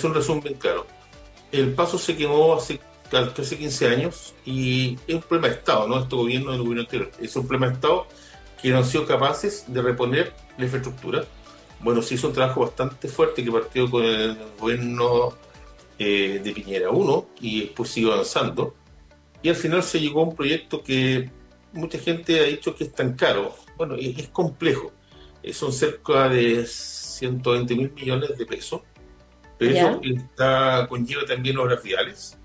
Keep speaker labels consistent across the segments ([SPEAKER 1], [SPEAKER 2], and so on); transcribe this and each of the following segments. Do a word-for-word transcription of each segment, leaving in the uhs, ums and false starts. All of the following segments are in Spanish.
[SPEAKER 1] hacer un resumen bien claro. El Paso se quemó hace casi quince años y es un problema de Estado, no este gobierno del gobierno anterior. Es un problema de Estado que no han sido capaces de reponer la infraestructura. Bueno, se hizo un trabajo bastante fuerte que partió con el gobierno eh, de Piñera uno y después siguió avanzando. Y al final se llegó a un proyecto que mucha gente ha dicho que es tan caro. Bueno, es, es complejo. Eh, son cerca de ciento veinte mil millones de pesos, pero eso
[SPEAKER 2] ¿Ya?
[SPEAKER 1] está, conlleva también obras viales,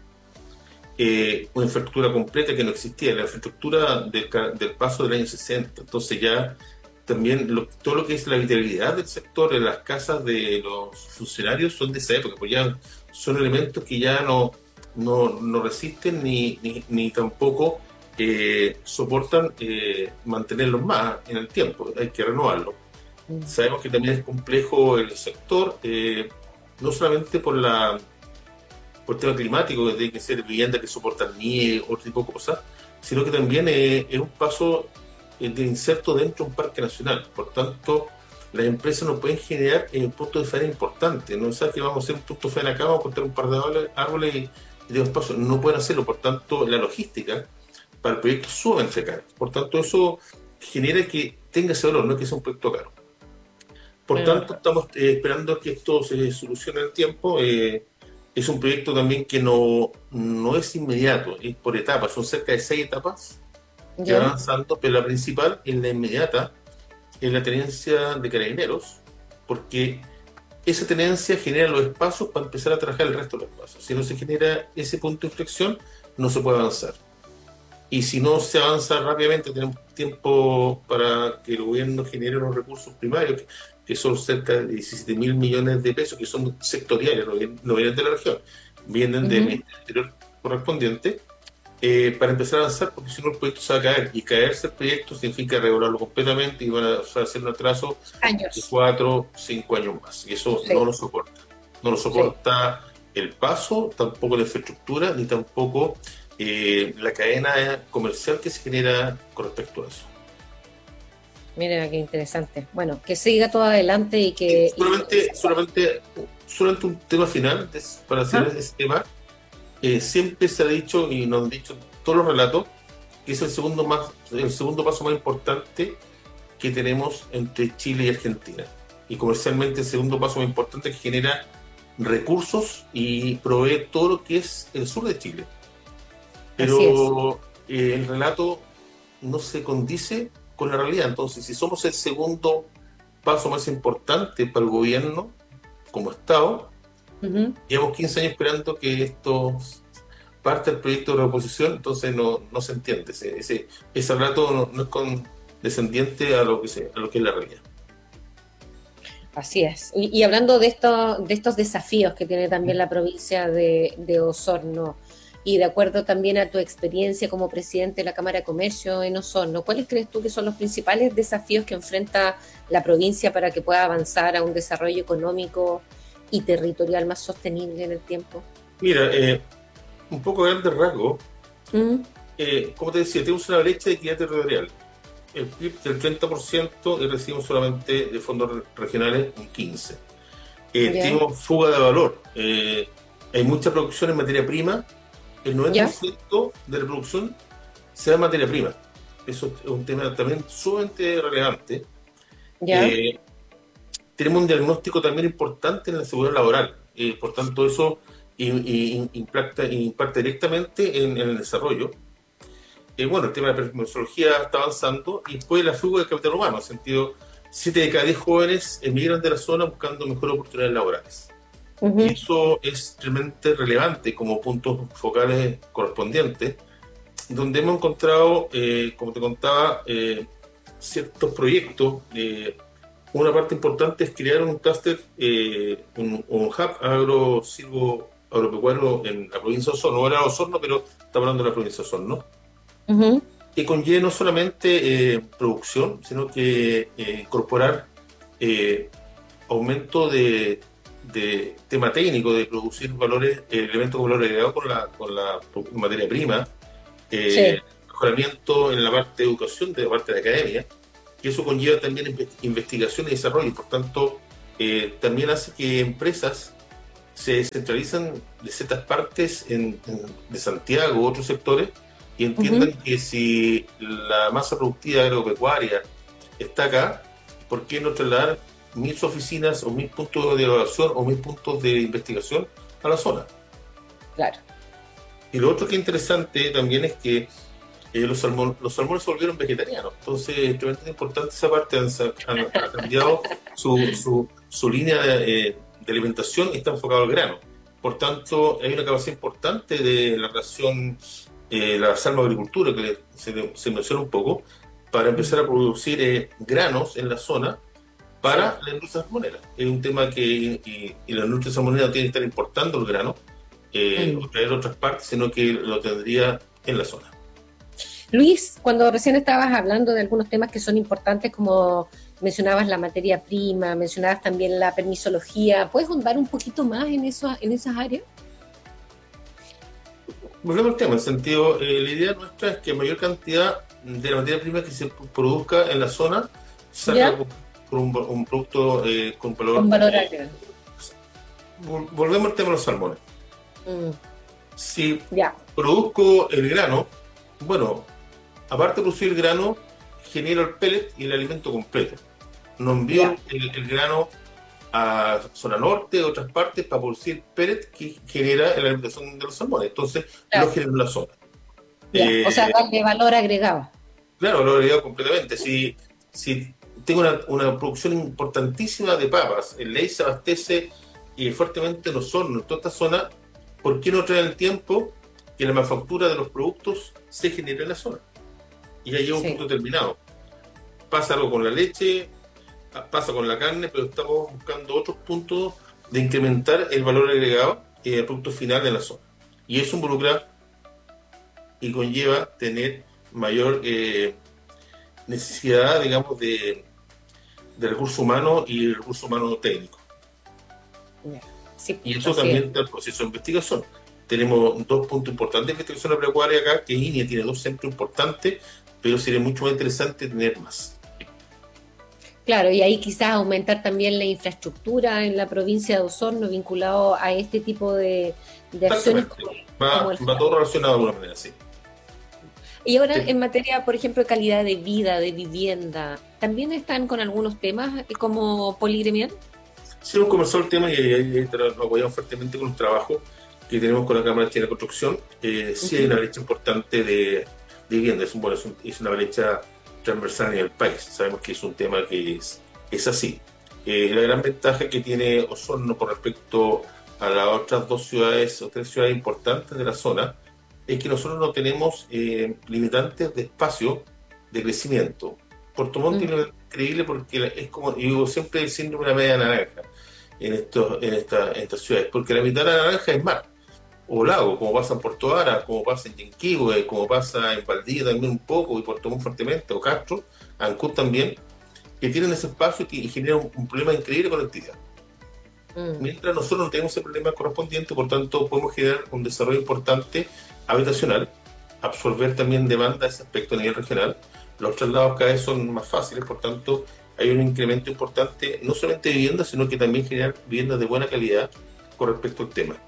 [SPEAKER 1] eh, una infraestructura completa que no existía, la infraestructura del, del Paso del año sesenta. Entonces ya también lo, todo lo que es la vitalidad del sector, en las casas de los funcionarios son de esa época, pues ya son elementos que ya no, no, no resisten ni, ni, ni tampoco eh, soportan eh, mantenerlos más en el tiempo, hay que renovarlos.
[SPEAKER 2] Mm.
[SPEAKER 1] Sabemos que también es complejo el sector, eh, no solamente por la por el tema climático, que tiene que ser viviendas que soportan nieve, otro tipo de cosas, sino que también eh, es un paso eh, de inserto dentro de un parque nacional. Por tanto, las empresas no pueden generar eh, puntos de faena importantes. No es que vamos a hacer un punto de faena acá, vamos a cortar un par de árboles, árboles y, y tenemos paso. No pueden hacerlo. Por tanto, la logística para el proyecto es sumamente cara. Por tanto, eso genera que tenga ese valor, no es que sea un proyecto caro. Por
[SPEAKER 2] Ah,
[SPEAKER 1] tanto, estamos eh, esperando que esto se solucione en el tiempo. Eh, es un proyecto también que no, no es inmediato, es por etapas, son cerca de seis etapas que van
[SPEAKER 2] ¿ya?
[SPEAKER 1] avanzando, pero la principal es la inmediata, es la tenencia de carabineros, porque esa tenencia genera los espacios para empezar a trabajar el resto de los espacios. Si no se genera ese punto de inflexión, no se puede avanzar. Y si no se avanza rápidamente, tenemos tiempo para que el gobierno genere los recursos primarios, que, que son cerca de diecisiete mil millones de pesos, que son sectoriales, no vienen, no vienen de la región, vienen del
[SPEAKER 2] Ujú.
[SPEAKER 1] Ministerio del Interior correspondiente, eh, para empezar a avanzar, porque si no el proyecto se va a caer. Y caerse el proyecto significa regularlo completamente y van a, o sea, hacer un atraso de
[SPEAKER 2] Años.
[SPEAKER 1] cuatro, cinco años más. Y eso no
[SPEAKER 2] Sí,
[SPEAKER 1] lo soporta. No lo
[SPEAKER 2] sí.
[SPEAKER 1] soporta el paso, tampoco la infraestructura, ni tampoco eh, la cadena comercial que se genera con respecto a eso.
[SPEAKER 2] Mira qué interesante. Bueno, que siga todo adelante y
[SPEAKER 1] Y
[SPEAKER 2] que, y que
[SPEAKER 1] solamente, solamente, solamente un tema final des- para
[SPEAKER 2] Ajá.
[SPEAKER 1] cerrar ese tema. Eh, siempre se ha dicho, y nos han dicho todos los relatos, que es el segundo, más, el segundo paso más importante que tenemos entre Chile y Argentina. Y comercialmente el segundo paso más importante que genera recursos y provee todo lo que es el sur de Chile.
[SPEAKER 2] Así es.
[SPEAKER 1] Pero eh, el relato no se condice con la realidad. Entonces, si somos el segundo paso más importante para el gobierno como Estado,
[SPEAKER 2] Ujú.
[SPEAKER 1] llevamos quince años esperando que esto parte del proyecto de reposición, entonces no, no se entiende. Ese, ese, ese relato no, no es condescendiente a lo, que se, a lo que es la realidad.
[SPEAKER 2] Así es. Y, y hablando de, esto, de estos desafíos que tiene también la provincia de, de Osorno, y de acuerdo también a tu experiencia como presidente de la Cámara de Comercio en Osorno, ¿cuáles crees tú que son los principales desafíos que enfrenta la provincia para que pueda avanzar a un desarrollo económico y territorial más sostenible en el tiempo?
[SPEAKER 1] Mira, eh, un poco de grandes rasgos,
[SPEAKER 2] Mm.
[SPEAKER 1] eh, como te decía, tenemos una brecha de equidad territorial. El P I B del treinta por ciento y recibimos solamente de fondos re- regionales un quince por ciento. Eh,
[SPEAKER 2] ¿Ya?
[SPEAKER 1] tenemos fuga de valor. Eh, hay mucha producción en materia prima. El noventa por
[SPEAKER 2] ¿Ya?
[SPEAKER 1] ciento de la producción se da en materia prima. Eso es un tema también sumamente relevante.
[SPEAKER 2] ¿Ya?
[SPEAKER 1] Eh, tenemos un diagnóstico también importante en la seguridad laboral. Eh, por tanto, eso i- i- impacta, impacta directamente en, en el desarrollo. Eh, bueno, el tema de la permisología está avanzando y después la fuga del capital humano, en el sentido, siete de cada diez jóvenes emigran de la zona buscando mejores oportunidades laborales. Y
[SPEAKER 2] Ujú.
[SPEAKER 1] eso es realmente relevante como puntos focales correspondientes, donde hemos encontrado, eh, como te contaba, eh, ciertos proyectos. Eh, una parte importante es crear un clúster, eh, un, un hub agro-silvo agropecuario en la provincia de Osorno. No era Osorno, pero estamos hablando de la provincia de Osorno,
[SPEAKER 2] Ujú.
[SPEAKER 1] que conlleve no solamente eh, producción, sino que eh, incorporar eh, aumento de, de tema técnico, de producir valores, eh, elementos con valor agregado con la, con la materia prima, eh,
[SPEAKER 2] Sí.
[SPEAKER 1] mejoramiento en la parte de educación, de la parte de academia, y eso conlleva también investigación y desarrollo, y por tanto, eh, también hace que empresas se descentralizan de ciertas partes en, en- de Santiago u otros sectores y entiendan
[SPEAKER 2] Ujú.
[SPEAKER 1] que si la masa productiva agropecuaria está acá, ¿por qué no trasladar mis oficinas o mis puntos de evaluación o mis puntos de investigación a la zona?
[SPEAKER 2] Claro.
[SPEAKER 1] Y lo otro que es interesante también es que eh, los, salmon- los salmones se volvieron vegetarianos. Entonces, es tremendamente importante esa parte. Han, sa- han- ha cambiado su, su, su línea de, eh, de alimentación y está enfocado al grano. Por tanto, hay una capacidad importante de la relación, eh, la salmoagricultura, que se, se menciona un poco, para
[SPEAKER 2] Mm.
[SPEAKER 1] empezar a producir eh, granos en la zona
[SPEAKER 2] Sí,
[SPEAKER 1] para la industria salmonera. Es un tema que y, y la industria salmonera no tiene que estar importando el grano eh,
[SPEAKER 2] mm.
[SPEAKER 1] o traer de otras partes, sino que lo tendría en la zona.
[SPEAKER 2] Luis, cuando recién estabas hablando de algunos temas que son importantes, como mencionabas la materia prima, mencionabas también la permisología, ¿puedes ahondar un poquito más en eso, en esas áreas?
[SPEAKER 1] Volvemos al tema, en el sentido, eh, la idea nuestra es que mayor cantidad de la materia prima que se produzca en la zona salga
[SPEAKER 2] ¿Ya?
[SPEAKER 1] con, con un, un producto eh, con
[SPEAKER 2] Con
[SPEAKER 1] valor.
[SPEAKER 2] valor
[SPEAKER 1] eh,
[SPEAKER 2] agregado.
[SPEAKER 1] vol- volvemos al tema de los salmones.
[SPEAKER 2] Mm.
[SPEAKER 1] Si
[SPEAKER 2] Ya,
[SPEAKER 1] produzco el grano, bueno, aparte de producir el grano, genero el pellet y el alimento completo. No envío
[SPEAKER 2] ya,
[SPEAKER 1] el, el- el grano a zona norte, a otras partes, para producir pellet que genera la alimentación de los salmones. Entonces, lo
[SPEAKER 2] claro,
[SPEAKER 1] genero en la zona.
[SPEAKER 2] ya. O sea,
[SPEAKER 1] Eh,
[SPEAKER 2] darle valor agregado.
[SPEAKER 1] Claro, lo he agregado completamente. Si, si tengo una, una producción importantísima de papas, el ley se abastece y fuertemente en los hornos, en toda esta zona, ¿por qué no traer el tiempo que la manufactura de los productos se genere en la zona? Y ya llega un
[SPEAKER 2] Sí,
[SPEAKER 1] punto determinado. Pasa algo con la leche, pasa con la carne, pero estamos buscando otros puntos de incrementar el valor agregado y el producto final en la zona. Y eso involucra y conlleva tener mayor eh, necesidad, digamos, de, de recursos humanos y recursos humanos técnicos.
[SPEAKER 2] ya. Sí,
[SPEAKER 1] Y eso
[SPEAKER 2] así es.
[SPEAKER 1] también está el proceso de investigación. Tenemos dos puntos importantes de investigación agropecuaria acá, que INEA tiene dos centros importantes, pero sería mucho más interesante tener más.
[SPEAKER 2] Claro, y ahí quizás aumentar también la infraestructura en la provincia de Osorno vinculado a este tipo de, de acciones
[SPEAKER 1] Exactamente.
[SPEAKER 2] como, como
[SPEAKER 1] Va,
[SPEAKER 2] el
[SPEAKER 1] va
[SPEAKER 2] FRA.
[SPEAKER 1] todo relacionado de alguna manera, sí.
[SPEAKER 2] Y ahora
[SPEAKER 1] Sí,
[SPEAKER 2] en materia, por ejemplo, de calidad de vida, de vivienda, ¿también están con algunos temas eh, como poligremial?
[SPEAKER 1] sí hemos conversado el tema y ahí ahí tra- nos apoyamos fuertemente con los trabajos que tenemos con la Cámara Chilena de Construcción. Eh, sí hay
[SPEAKER 2] Ujú.
[SPEAKER 1] una brecha importante de, de vivienda, es, un, bueno, es, un- es una brecha transversal en el país. Sabemos que es un tema que es, es así. Eh, la gran ventaja que tiene Osorno con respecto a las otras dos ciudades o tres ciudades importantes de la zona es que nosotros no tenemos eh, limitantes de espacio de crecimiento. Puerto Montt
[SPEAKER 2] Mm.
[SPEAKER 1] tiene increíble porque la- es como, yo digo siempre el síndrome de la media naranja en, estos, en, esta, en estas ciudades, porque la mitad de la naranja es mar o lago, como pasa en Puerto Ara, como pasa en Yanquihue, como pasa en Valdivia también un poco, y Puerto Montt fuertemente, o Castro, Ancud también, que tienen ese espacio y, y generan un, un problema increíble de conectividad.
[SPEAKER 2] Mm.
[SPEAKER 1] Mientras nosotros no tenemos ese problema correspondiente, por tanto, podemos generar un desarrollo importante habitacional, absorber también demanda de ese aspecto a nivel regional. Los traslados cada vez son más fáciles, por tanto, hay un incremento importante, no solamente de viviendas, sino que también generar viviendas de buena calidad con respecto al tema.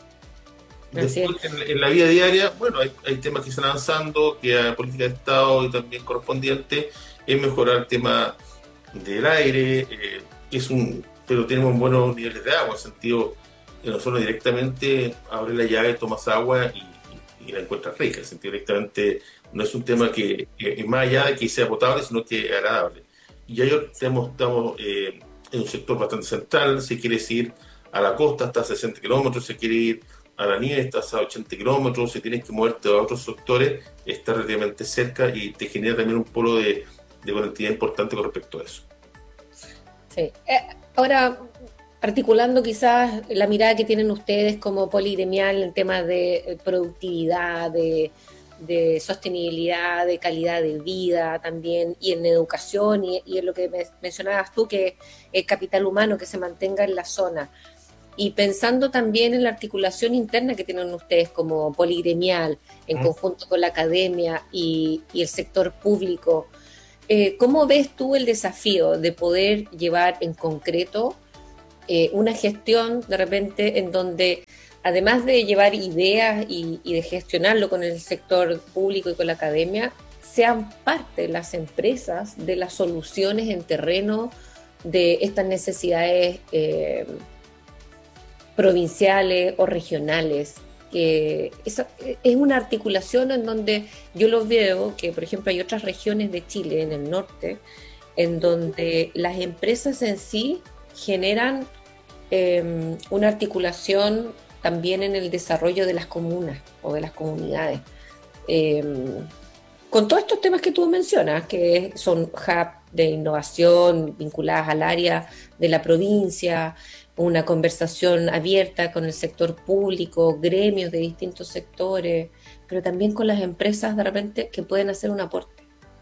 [SPEAKER 2] Así es.
[SPEAKER 1] Después, en, en la vida diaria, bueno, hay, hay temas que están avanzando, que a política de Estado y también correspondiente es mejorar el tema del aire, eh, que es un, pero tenemos buenos niveles de agua, en el sentido que nosotros directamente abres la llave, tomas agua y, y- y la encuentras rica, en el sentido directamente no es un tema que, que es más allá de que sea potable, sino que es agradable. Y ahí estamos, estamos eh, en un sector bastante central, se quiere ir a la costa hasta sesenta kilómetros, se quiere ir a la nieve hasta ochenta kilómetros, si tienes que moverte a otros sectores, está relativamente cerca y te genera también un polo de, de conectividad importante con respecto a eso.
[SPEAKER 2] Sí. Eh, ahora, articulando quizás la mirada que tienen ustedes como poligremial en temas de eh, productividad, de, de sostenibilidad, de calidad de vida también, y en educación, y, y en lo que me- mencionabas tú, que el capital humano que se mantenga en la zona. Y pensando también en la articulación interna que tienen ustedes como poligremial, en conjunto con la academia y, y el sector público, eh, ¿cómo ves tú el desafío de poder llevar en concreto eh, una gestión de repente en donde, además de llevar ideas y, y de gestionarlo con el sector público y con la academia, sean parte las empresas de las soluciones en terreno de estas necesidades eh, provinciales o regionales. Que esa, es una articulación en donde yo lo veo que, por ejemplo, hay otras regiones de Chile, en el norte, en donde las empresas en sí generan eh, una articulación también en el desarrollo de las comunas o de las comunidades. Eh, con todos estos temas que tú mencionas, que son hub de innovación vinculadas al área de la provincia, una conversación abierta con el sector público, gremios de distintos sectores, pero también con las empresas de repente que pueden hacer un aporte.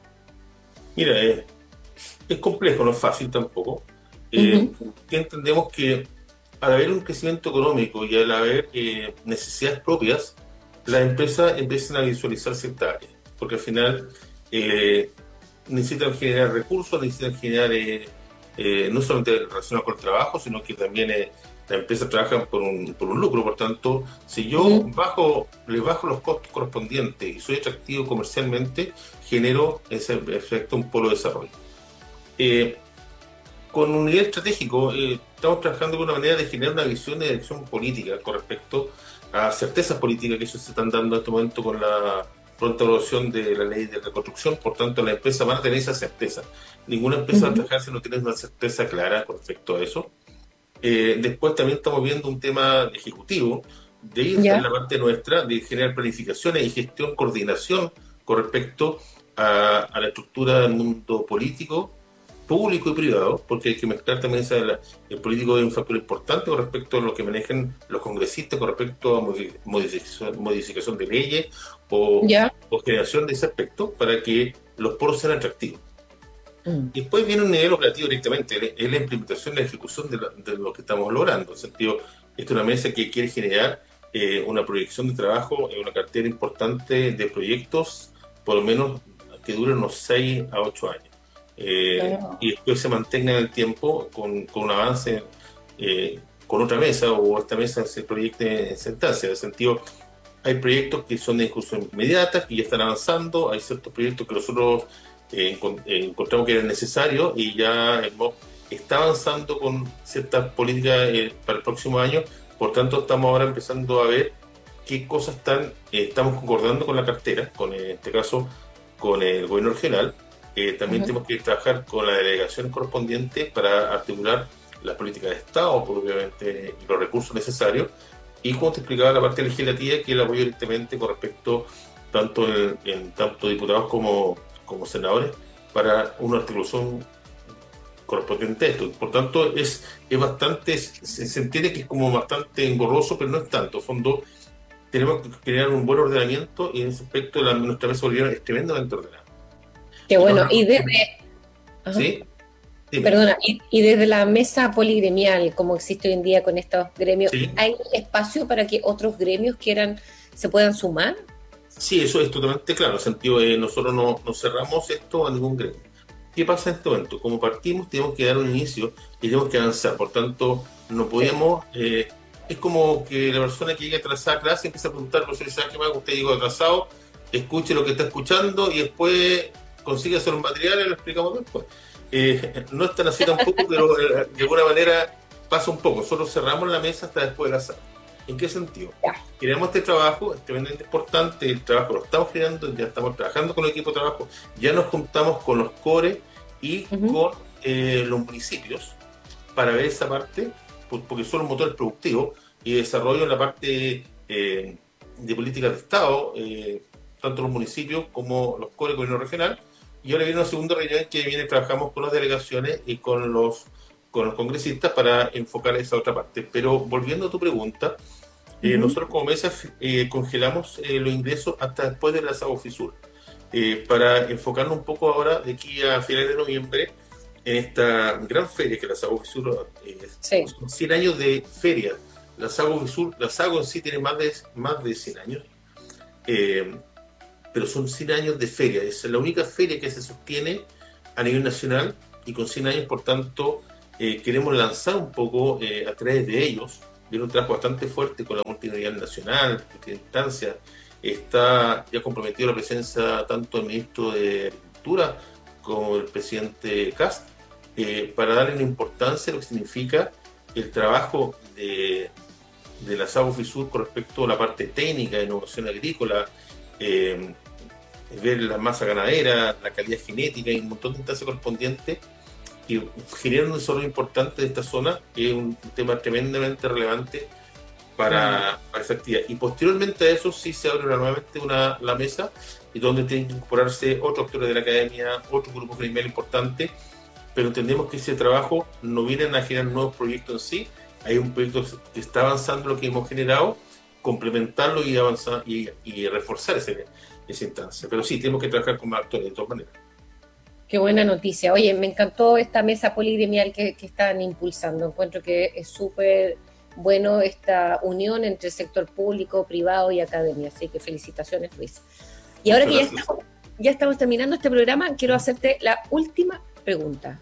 [SPEAKER 1] Mira, eh, es complejo, no es fácil tampoco. Eh,
[SPEAKER 2] Ujú,
[SPEAKER 1] que entendemos que al haber un crecimiento económico y al haber eh, necesidades propias, las empresas empiezan a visualizar ciertas áreas, porque al final eh, necesitan generar recursos, necesitan generar eh, eh, no solamente relacionado con el trabajo, sino que también eh, las empresas trabajan por un, por un lucro. Por tanto, si yo
[SPEAKER 2] ujú,
[SPEAKER 1] bajo, les bajo los costos correspondientes y soy atractivo comercialmente, genero ese efecto un polo de desarrollo. Eh, con un nivel estratégico, eh, estamos trabajando con una manera de generar una visión de dirección política con respecto a certezas políticas que ellos se están dando en este momento con la pronta aprobación de la ley de reconstrucción. Por tanto, las empresas van a tener esa certeza. Ninguna empresa va a
[SPEAKER 2] ujú.
[SPEAKER 1] trabajar si no tiene una certeza clara con respecto a eso. Eh, después también estamos viendo un tema ejecutivo, de ahí está en
[SPEAKER 2] Ya.
[SPEAKER 1] la parte nuestra, de generar planificaciones y gestión, coordinación con respecto a, a la estructura del mundo político, público y privado, porque hay que mezclar también esa, la- el político es un factor importante con respecto a lo que manejan los congresistas, con respecto a modi- modificación, modificación de leyes o,
[SPEAKER 2] Ya.
[SPEAKER 1] o generación de ese aspecto para que los poros sean atractivos.
[SPEAKER 2] Mm.
[SPEAKER 1] Y después viene un nivel operativo directamente, es la implementación y la ejecución de, la- de lo que estamos logrando. En el sentido, esta es una mesa que quiere generar eh, una proyección de trabajo, eh, una cartera importante de proyectos, por lo menos que duren unos seis a ocho años. Eh,
[SPEAKER 2] Ah,
[SPEAKER 1] y después se mantenga en el tiempo con, con un avance eh, con otra mesa o esta mesa se proyecte en sentencia. En el sentido, hay proyectos que son de ejecución inmediata, que ya están avanzando, hay ciertos proyectos que nosotros eh, encon- eh, encontramos que eran necesarios y ya el M O P está avanzando con ciertas políticas eh, para el próximo año. Por tanto, estamos ahora empezando a ver qué cosas están, eh, estamos concordando con la cartera, con en este caso con el gobierno regional. Eh, también
[SPEAKER 2] ujú.
[SPEAKER 1] tenemos que trabajar con la delegación correspondiente para articular las políticas de Estado, obviamente, y los recursos necesarios. Y como te explicaba, la parte legislativa que la apoyo directamente con respecto tanto en, en tanto diputados como, como senadores para una articulación correspondiente a esto. Por tanto, es, es bastante, se, se entiende que es como bastante engorroso, pero no es tanto. En fondo, tenemos que crear un buen ordenamiento y en ese aspecto la, nuestra mesa boliviana es tremendamente ordenada.
[SPEAKER 2] Qué
[SPEAKER 1] Y
[SPEAKER 2] bueno.
[SPEAKER 1] ahora,
[SPEAKER 2] Y desde, ajá,
[SPEAKER 1] ¿sí? Dime.
[SPEAKER 2] perdona, y, y desde la mesa poligremial, como existe hoy en día con estos gremios,
[SPEAKER 1] Sí,
[SPEAKER 2] ¿hay espacio para que otros gremios quieran, se puedan sumar?
[SPEAKER 1] sí, eso es totalmente claro. En el sentido de nosotros no, no cerramos esto a ningún gremio. ¿Qué pasa en este momento? Como partimos, tenemos que dar un inicio y tenemos que avanzar. Por tanto, no
[SPEAKER 2] Sí.
[SPEAKER 1] podemos. Eh, es como que la persona que llega atrasada a clase empieza a preguntar, profesor Isaac, ¿qué más? Usted llegó atrasado, escuche lo que está escuchando y después consigue hacer un material y lo explicamos después. Eh, no es tan así tampoco, pero eh, de alguna manera pasa un poco. Nosotros cerramos la mesa hasta después de la sala. ¿En qué sentido?
[SPEAKER 2] Ya.
[SPEAKER 1] Creamos este trabajo, es tremendamente importante, el trabajo lo estamos generando, ya estamos trabajando con el equipo de trabajo, ya nos juntamos con los core y
[SPEAKER 2] Ujú.
[SPEAKER 1] con eh, los municipios para ver esa parte, porque son los motores productivos y desarrollo en la parte eh, de políticas de Estado, eh, tanto los municipios como los core, gobierno regional. Y ahora viene una segunda reunión en que viene, trabajamos con las delegaciones y con los, con los congresistas para enfocar esa otra parte. Pero volviendo a tu pregunta, eh,
[SPEAKER 2] Ujú.
[SPEAKER 1] nosotros como mesa eh, congelamos eh, los ingresos hasta después de la Sago Fisur, eh, para enfocarnos un poco ahora de aquí a finales de noviembre en esta gran feria que la Sago Fisur, eh,
[SPEAKER 2] Sí.
[SPEAKER 1] son cien años de feria. La Sago Fisur, la Sago en sí tiene más de, más de cien años, eh, pero son cien años de feria. Es la única feria que se sostiene a nivel nacional y con cien años, por tanto, eh, queremos lanzar un poco eh, a través de ellos. Viene un trabajo bastante fuerte con la multinacional nacional, en instancia está ya comprometido la presencia tanto del ministro de Agricultura como del presidente Kast, eh, para darle una importancia a lo que significa el trabajo de, de la SAO FISUR con respecto a la parte técnica de innovación agrícola, eh, ver la masa ganadera, la calidad genética y un montón de instancias correspondientes que generan un desarrollo importante de esta zona, que es un tema tremendamente relevante para, para esa actividad. Y posteriormente a eso sí se abre nuevamente una, la mesa, y donde tienen que incorporarse otros actores de la academia, otros grupos gremiales importantes, pero entendemos que ese trabajo no viene a generar nuevos proyectos en sí. Hay un proyecto que está avanzando lo que hemos generado, complementarlo y avanzar y, y reforzar ese, esa instancia. Pero sí, tenemos que trabajar con más actores de todas maneras.
[SPEAKER 2] Qué buena noticia. Oye, me encantó esta mesa poligremial que, que están impulsando. Encuentro que es súper bueno esta unión entre el sector público, privado y academia. Así que felicitaciones, Luis. Y ahora que ya estamos, ya estamos terminando este programa, quiero hacerte la última pregunta.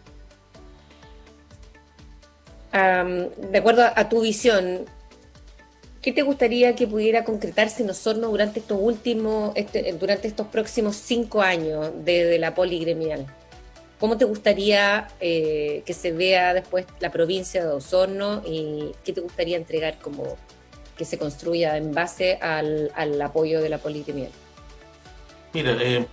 [SPEAKER 2] Um, de acuerdo a, a tu visión, ¿qué te gustaría que pudiera concretarse en Osorno durante estos últimos, este, durante estos próximos cinco años de, de la poligremial? ¿Cómo te gustaría eh, que se vea después la provincia de Osorno y qué te gustaría entregar como que se construya en base al, al apoyo de la poligremial?
[SPEAKER 1] Mira, eh,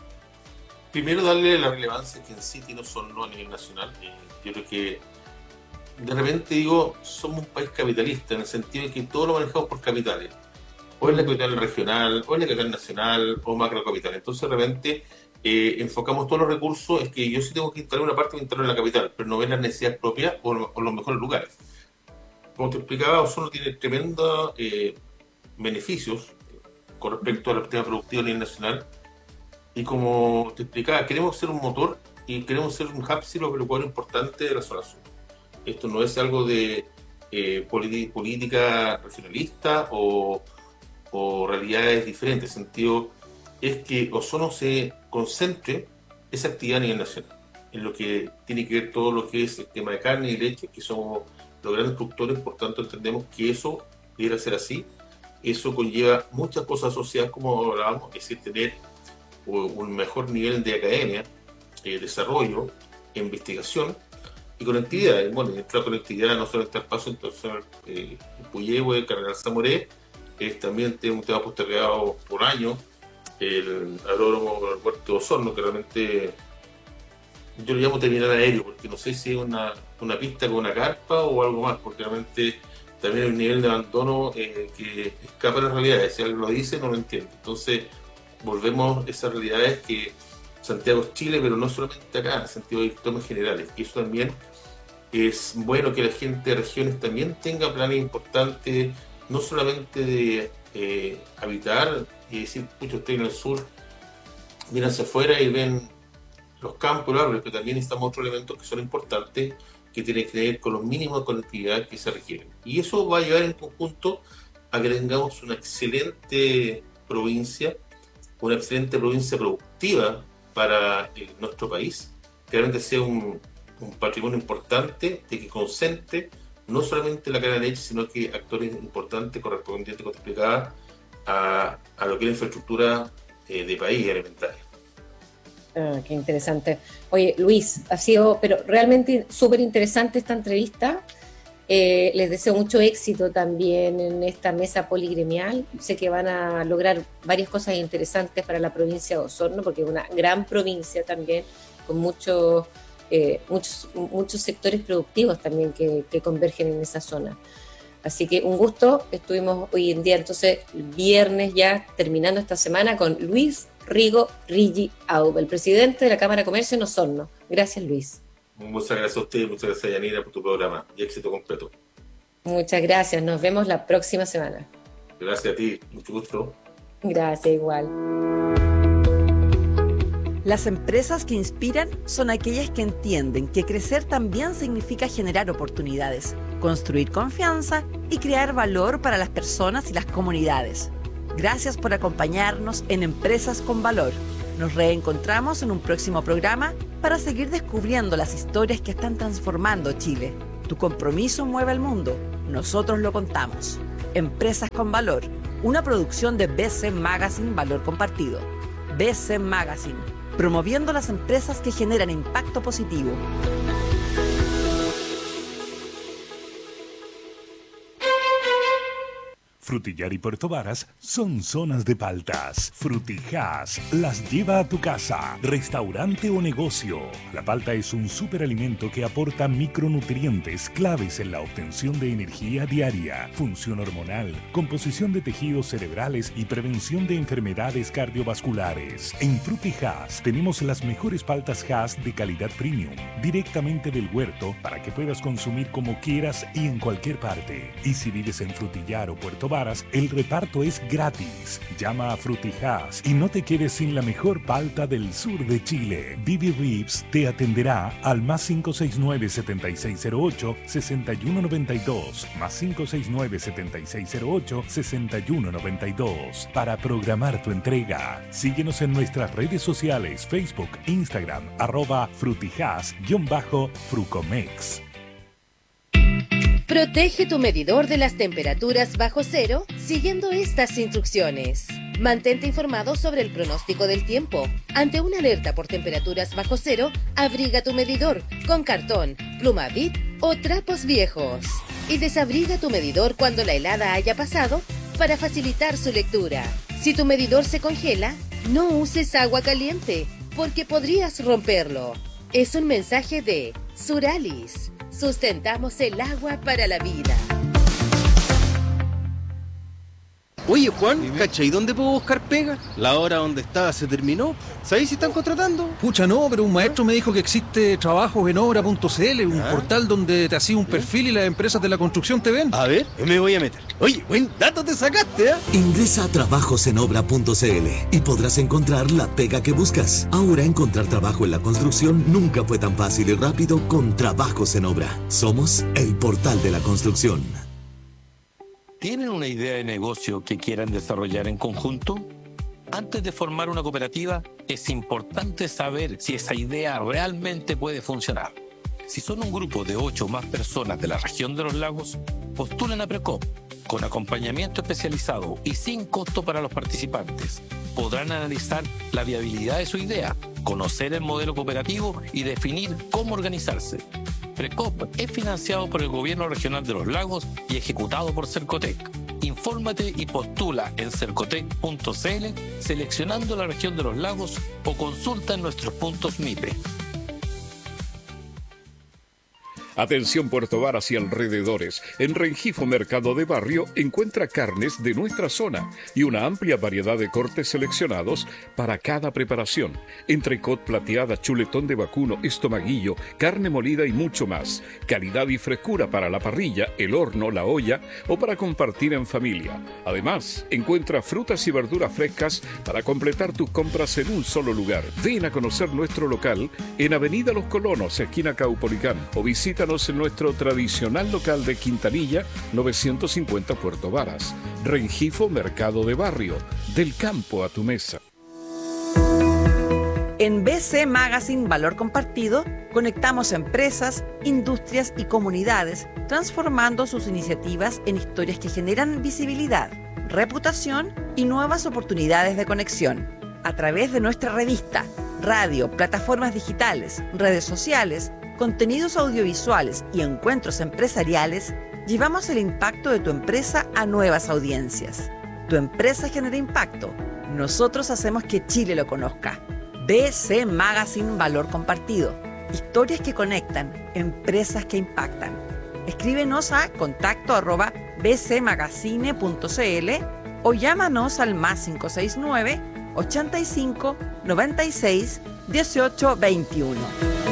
[SPEAKER 1] primero darle la relevancia que en sí tiene Osorno a nivel nacional. Eh, yo creo que de repente digo, somos un país capitalista en el sentido de que todo lo manejamos por capitales. O es la capital regional, o es la capital nacional, o macro capital. Entonces de repente eh, enfocamos todos los recursos, es que yo sí tengo que instalar una parte, instalar en la capital, pero no ven las necesidades propias o, o los mejores lugares. Como te explicaba, Osorno tiene tremendos eh, beneficios con respecto al tema productivo a nivel nacional. Y como te explicaba, queremos ser un motor y queremos ser un hub agropecuario importante de la zona sur. Esto no es algo de eh, politi- política regionalista o, o realidades diferentes. El sentido es que Osorno se concentre esa actividad a nivel nacional, en lo que tiene que ver todo lo que es el tema de carne y leche, que somos los grandes productores, por tanto entendemos que eso debería ser así. Eso conlleva muchas cosas asociadas, como hablábamos, es decir, tener un mejor nivel de academia, eh, desarrollo, investigación y conectividad. Bueno, esta conectividad no solamente al paso, entonces eh, Puyehue, Cardenal Zamoré, es también tiene un tema postergado por años, el aeródromo del puerto de Osorno, que realmente yo lo llamo terminal aéreo, porque no sé si es una, una pista con una carpa o algo más, porque realmente también hay un nivel de abandono eh, que escapa de la realidad. Si alguien lo dice, no lo entiende. Entonces, volvemos a esas realidades que Santiago es Chile, pero no solamente acá, en el sentido de temas generales. Y eso también es bueno, que la gente de regiones también tenga planes importantes, no solamente de eh, habitar y decir, pucha, estoy en el sur, miran hacia afuera y ven los campos, los árboles, pero también estamos otros elementos que son importantes, que tienen que ver con los mínimos de conectividad que se requieren. Y eso va a llevar en conjunto a que tengamos una excelente provincia, una excelente provincia productiva para eh, nuestro país, que realmente sea un, un patrimonio importante de que concentre no solamente la cadena de leche, sino que actores importantes correspondientes, como te explicaba, a, a lo que es la infraestructura eh, de país alimentaria.
[SPEAKER 2] Ah, qué interesante. Oye, Luis, ha sido pero realmente súper interesante esta entrevista. Eh, les deseo mucho éxito también en esta mesa poligremial. Sé que van a lograr varias cosas interesantes para la provincia de Osorno, porque es una gran provincia también, con muchos, eh, muchos, muchos sectores productivos también que, que convergen en esa zona. Así que un gusto. Estuvimos hoy en día, entonces, viernes ya, terminando esta semana, con Luis Rigo Rigi Aube, el presidente de la Cámara de Comercio en Osorno. Gracias, Luis.
[SPEAKER 1] Muchas gracias a usted, muchas gracias, Yanira, por tu programa y éxito completo.
[SPEAKER 2] Muchas gracias, nos vemos la próxima semana.
[SPEAKER 1] Gracias a ti, mucho gusto.
[SPEAKER 2] Gracias, igual.
[SPEAKER 3] Las empresas que inspiran son aquellas que entienden que crecer también significa generar oportunidades, construir confianza y crear valor para las personas y las comunidades. Gracias por acompañarnos en Empresas con Valor. Nos reencontramos en un próximo programa para seguir descubriendo las historias que están transformando Chile. Tu compromiso mueve al mundo. Nosotros lo contamos. Empresas con Valor, una producción de B C Magazine Valor Compartido. B C Magazine, promoviendo las empresas que generan impacto positivo.
[SPEAKER 4] Frutillar y Puerto Varas son zonas de paltas. Frutijas las lleva a tu casa, restaurante o negocio. La palta es un superalimento que aporta micronutrientes claves en la obtención de energía diaria, función hormonal, composición de tejidos cerebrales y prevención de enfermedades cardiovasculares. En Frutijas tenemos las mejores paltas Hass de calidad premium, directamente del huerto para que puedas consumir como quieras y en cualquier parte. Y si vives en Frutillar o Puerto Varas, el reparto es gratis. Llama a Frutijas y no te quedes sin la mejor palta del sur de Chile. Bibi Ribs te atenderá al más cinco seis nueve, siete seis cero ocho, seis uno nueve dos, más cinco seis nueve, siete seis cero ocho, seis uno nueve dos para programar tu entrega. Síguenos en nuestras redes sociales, Facebook, Instagram, arroba frutijas-frucomex.
[SPEAKER 5] Protege tu medidor de las temperaturas bajo cero siguiendo estas instrucciones. Mantente informado sobre el pronóstico del tiempo. Ante una alerta por temperaturas bajo cero, abriga tu medidor con cartón, pluma bit o trapos viejos. Y desabriga tu medidor cuando la helada haya pasado para facilitar su lectura. Si tu medidor se congela, no uses agua caliente porque podrías romperlo. Es un mensaje de Suralis. Sustentamos el agua para la vida.
[SPEAKER 6] Oye, Juan, ¿cacha? ¿Y dónde puedo buscar pega? La hora donde estaba se terminó. ¿Sabéis si están contratando?
[SPEAKER 7] Pucha, no, pero un maestro me dijo que existe trabajos en obra punto c l, un
[SPEAKER 6] ¿Ah?
[SPEAKER 7] portal donde te hacía un perfil y las empresas de la construcción te ven.
[SPEAKER 6] A ver, me voy a meter. Oye, buen dato te sacaste, ¿eh?
[SPEAKER 8] Ingresa a trabajos en obra punto c l y podrás encontrar la pega que buscas. Ahora encontrar trabajo en la construcción nunca fue tan fácil y rápido con Trabajos en Obra. Somos el portal de la construcción.
[SPEAKER 9] ¿Tienen una idea de negocio que quieran desarrollar en conjunto? Antes de formar una cooperativa, es importante saber si esa idea realmente puede funcionar. Si son un grupo de ocho o más personas de la región de los lagos, postulen a Precop, con acompañamiento especializado y sin costo para los participantes. Podrán analizar la viabilidad de su idea, conocer el modelo cooperativo y definir cómo organizarse. Precop es financiado por el Gobierno Regional de los Lagos y ejecutado por Cercotec. Infórmate y postula en cercotec punto c l seleccionando la región de los lagos o consulta en nuestros puntos M I P E.
[SPEAKER 10] Atención Puerto Varas y alrededores. En Rengifo Mercado de Barrio encuentra carnes de nuestra zona y una amplia variedad de cortes seleccionados para cada preparación. Entrecot, plateada, chuletón de vacuno, estomaguillo, carne molida y mucho más. Calidad y frescura para la parrilla, el horno, la olla o para compartir en familia. Además, encuentra frutas y verduras frescas para completar tus compras en un solo lugar. Ven a conocer nuestro local en Avenida Los Colonos, esquina Caupolicán, o visítanos en nuestro tradicional local de Quintanilla, novecientos cincuenta Puerto Varas. Rengifo Mercado de Barrio, del campo a tu mesa.
[SPEAKER 3] En B C Magazine Valor Compartido, conectamos empresas, industrias y comunidades, transformando sus iniciativas en historias que generan visibilidad, reputación y nuevas oportunidades de conexión. A través de nuestra revista, radio, plataformas digitales, redes sociales, contenidos audiovisuales y encuentros empresariales, llevamos el impacto de tu empresa a nuevas audiencias. Tu empresa genera impacto. Nosotros hacemos que Chile lo conozca. B C Magazine Valor Compartido. Historias que conectan, empresas que impactan. Escríbenos a contacto arroba bcmagazine punto c l o llámanos al más cinco seis nueve, ochenta y cinco, noventa y seis, dieciocho veintiuno.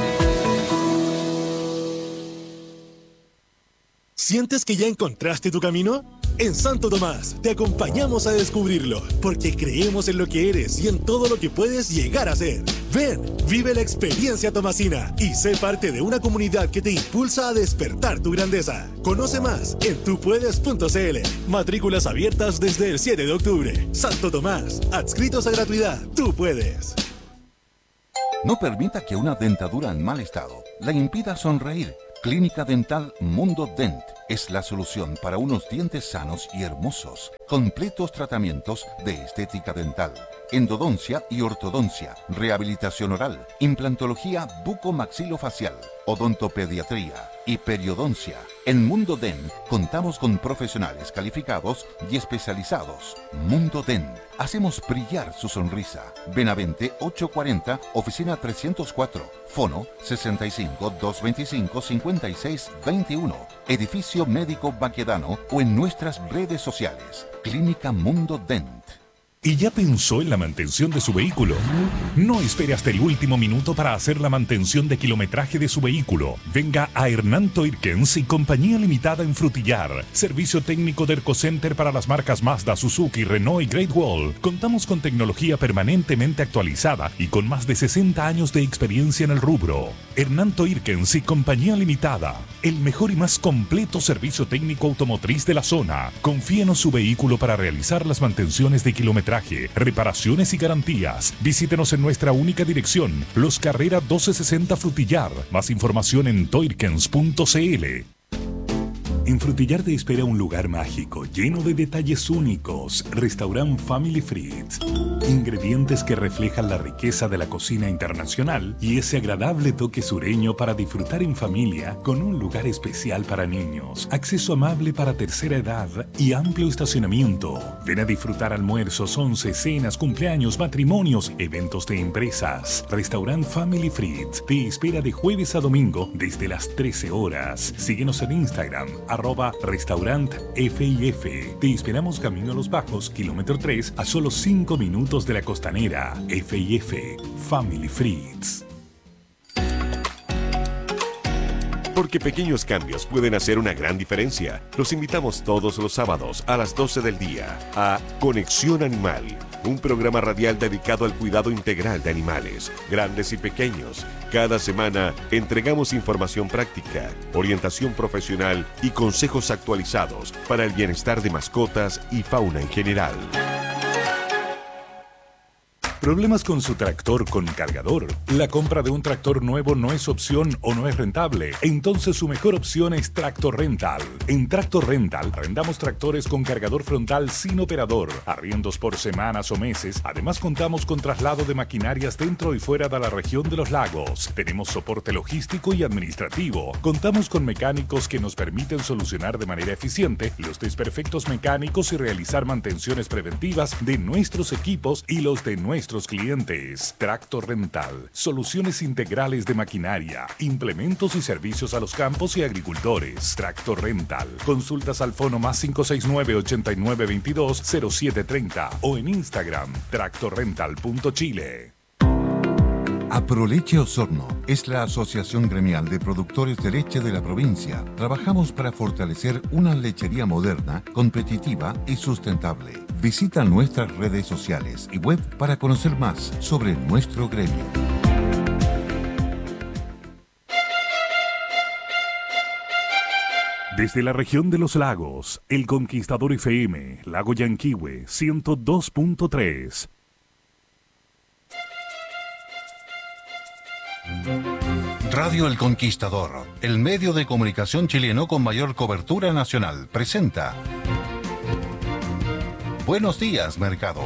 [SPEAKER 11] ¿Sientes que ya encontraste tu camino? En Santo Tomás te acompañamos a descubrirlo, porque creemos en lo que eres y en todo lo que puedes llegar a ser. Ven, vive la experiencia tomasina y sé parte de una comunidad que te impulsa a despertar tu grandeza. Conoce más en tupuedes punto c l. Matrículas abiertas desde el siete de octubre. Santo Tomás, adscritos a gratuidad. Tú puedes.
[SPEAKER 12] No permita que una dentadura en mal estado la impida sonreír. Clínica Dental Mundo Dent es la solución para unos dientes sanos y hermosos. Completos tratamientos de estética dental, endodoncia y ortodoncia, rehabilitación oral, implantología bucomaxilofacial, odontopediatría y periodoncia. En Mundo Dent contamos con profesionales calificados y especializados. Mundo Dent. Hacemos brillar su sonrisa. Benavente ochocientos cuarenta, oficina trescientos cuatro. Fono sesenta y cinco, doscientos veinticinco, cincuenta y seis veintiuno. Edificio Médico Baquedano o en nuestras redes sociales. Clínica Mundo Dent.
[SPEAKER 4] ¿Y ya pensó en la mantención de su vehículo? No espere hasta el último minuto para hacer la mantención de kilometraje de su vehículo. Venga a Hernán Toirkens y Compañía Limitada en Frutillar. Servicio técnico de Ercocenter para las marcas Mazda, Suzuki, Renault y Great Wall. Contamos con tecnología permanentemente actualizada y con más de sesenta años de experiencia en el rubro. Hernán Toirkens y Compañía Limitada. El mejor y más completo servicio técnico automotriz de la zona. Confíenos su vehículo para realizar las mantenciones de kilometraje, reparaciones y garantías. Visítenos en nuestra única dirección, Los Carrera doce sesenta Frutillar. Más información en toirkens punto c l. En Frutillar te espera un lugar mágico, lleno de detalles únicos. Restaurant Family Fritz. Ingredientes que reflejan la riqueza de la cocina internacional y ese agradable toque sureño para disfrutar en familia con un lugar especial para niños. Acceso amable para tercera edad y amplio estacionamiento. Ven a disfrutar almuerzos, once, cenas, cumpleaños, matrimonios, eventos de empresas. Restaurant Family Fritz te espera de jueves a domingo desde las trece horas. Síguenos en Instagram, arroba restaurant F I F. Te esperamos camino a Los Bajos, kilómetro tres, a solo cinco minutos de la Costanera. F I F, Family Fritz.
[SPEAKER 13] Porque pequeños cambios pueden hacer una gran diferencia. Los invitamos todos los sábados a las doce del día a Conexión Animal, un programa radial dedicado al cuidado integral de animales, grandes y pequeños. Cada semana entregamos información práctica, orientación profesional y consejos actualizados para el bienestar de mascotas y fauna en general.
[SPEAKER 4] ¿Problemas con su tractor con cargador? ¿La compra de un tractor nuevo no es opción o no es rentable? Entonces su mejor opción es Tractor Rental. En Tractor Rental arrendamos tractores con cargador frontal sin operador, arriendos por semanas o meses. Además contamos con traslado de maquinarias dentro y fuera de la región de los lagos. Tenemos soporte logístico y administrativo. Contamos con mecánicos que nos permiten solucionar de manera eficiente los desperfectos mecánicos y realizar mantenciones preventivas de nuestros equipos y los de nuestros clientes. Tractor Rental, soluciones integrales de maquinaria, implementos y servicios a los campos y agricultores. Tractor Rental, consultas al fono más cinco seis nueve, ochenta y nueve veintidós, cero siete treinta o en Instagram, tractor rental punto chile.
[SPEAKER 12] Aproleche Osorno es la asociación gremial de productores de leche de la provincia. Trabajamos para fortalecer una lechería moderna, competitiva y sustentable. Visita nuestras redes sociales y web para conocer más sobre nuestro gremio.
[SPEAKER 4] Desde la región de los lagos, El Conquistador F M, Lago Yanquihue, ciento dos punto tres.
[SPEAKER 12] Radio El Conquistador, el medio de comunicación chileno con mayor cobertura nacional, presenta Buenos Días, Mercado.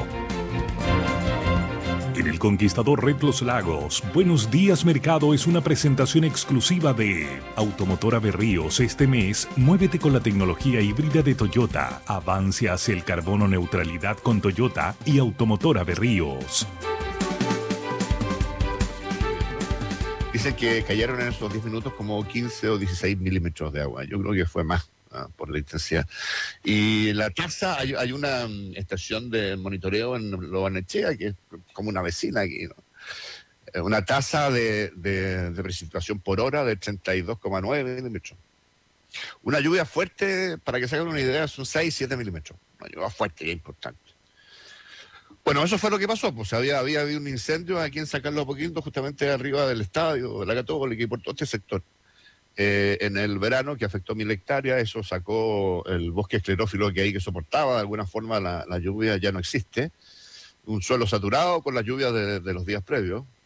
[SPEAKER 4] En El Conquistador Red Los Lagos, Buenos Días Mercado es una presentación exclusiva de Automotora Berríos. Este mes, muévete con la tecnología híbrida de Toyota. Avance hacia el carbono neutralidad con Toyota y Automotora Berríos.
[SPEAKER 14] Dicen que cayeron en esos diez minutos como quince o dieciséis milímetros de agua. Yo creo que fue más uh, por la intensidad. Y la tasa, hay, hay una um, estación de monitoreo en Lobarnechea, que es como una vecina aquí, ¿no? Una tasa de, de, de precipitación por hora de treinta y dos coma nueve milímetros. Una lluvia fuerte, para que se hagan una idea, son seis, siete milímetros. Una lluvia fuerte y importante. Bueno, eso fue lo que pasó, pues había, había habido un incendio aquí en San Carlos de Apoquindo, justamente arriba del estadio, de la Católica y por todo este sector. Eh, en el verano, que afectó mil hectáreas, eso sacó el bosque esclerófilo que hay que soportaba, de alguna forma la, la lluvia ya no existe. Un suelo saturado con las lluvias de, de los días previos.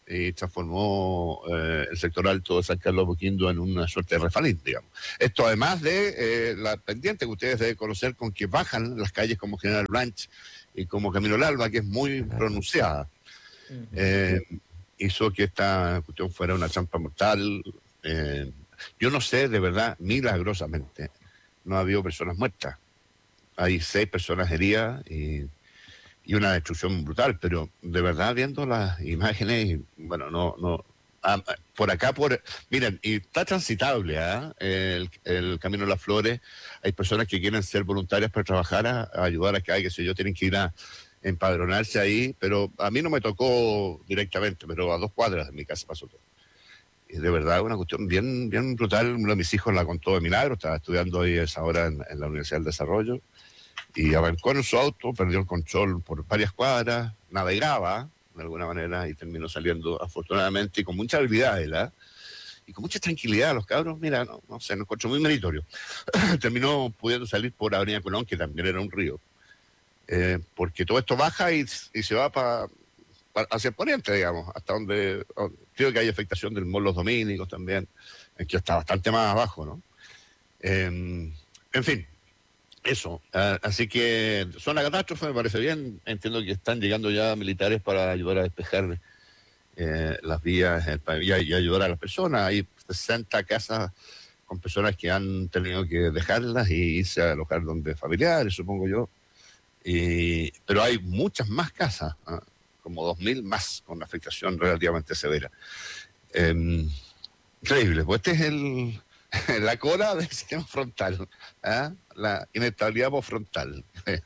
[SPEAKER 14] y transformó eh, el sector alto de San Carlos de Apoquindo en una suerte de refalín, digamos. Esto además de eh, la pendiente que ustedes deben conocer con que bajan las calles como General Branch y como Camino al Alba, que es muy pronunciada. Uh-huh. Eh, hizo que esta cuestión fuera una trampa mortal. Eh, yo no sé, de verdad, milagrosamente, no ha habido personas muertas. Hay seis personas heridas y, y una destrucción brutal, pero de verdad viendo las imágenes, bueno, no, no, ah, por acá, por, miren, y está transitable, ¿eh? el, el Camino de las Flores, hay personas que quieren ser voluntarias para trabajar, a, a ayudar acá, que sé yo, tienen que ir a empadronarse ahí, pero a mí no me tocó directamente, pero a dos cuadras de mi casa pasó todo. Y de verdad, una cuestión bien, bien brutal. Uno de mis hijos la contó de milagro, estaba estudiando ahí a esa hora en, en la Universidad del Desarrollo, y arrancó en su auto, perdió el control por varias cuadras, navegaba de alguna manera y terminó saliendo afortunadamente y con mucha habilidad él, ¿eh? Y con mucha tranquilidad. Los cabros, mira, no, no sé, nos encontró muy meritorio. Terminó pudiendo salir por Avenida Colón, que también era un río, eh, porque todo esto baja y, y se va para pa, hacia el poniente, digamos, hasta donde, donde creo que hay afectación del Mall Los Dominicos también, que está bastante más abajo, ¿no? Eh, en fin. Eso, uh, así que zona catástrofe me parece bien. Entiendo que están llegando ya militares para ayudar a despejar eh, las vías el, y, y ayudar a las personas. Hay sesenta casas con personas que han tenido que dejarlas y irse a alojar donde familiares, supongo yo. Y, pero hay muchas más casas, ¿eh? Como dos mil más, con afectación relativamente severa. Eh, increíble, pues este es el... la cola del sistema frontal, ¿eh? La inestabilidad postfrontal.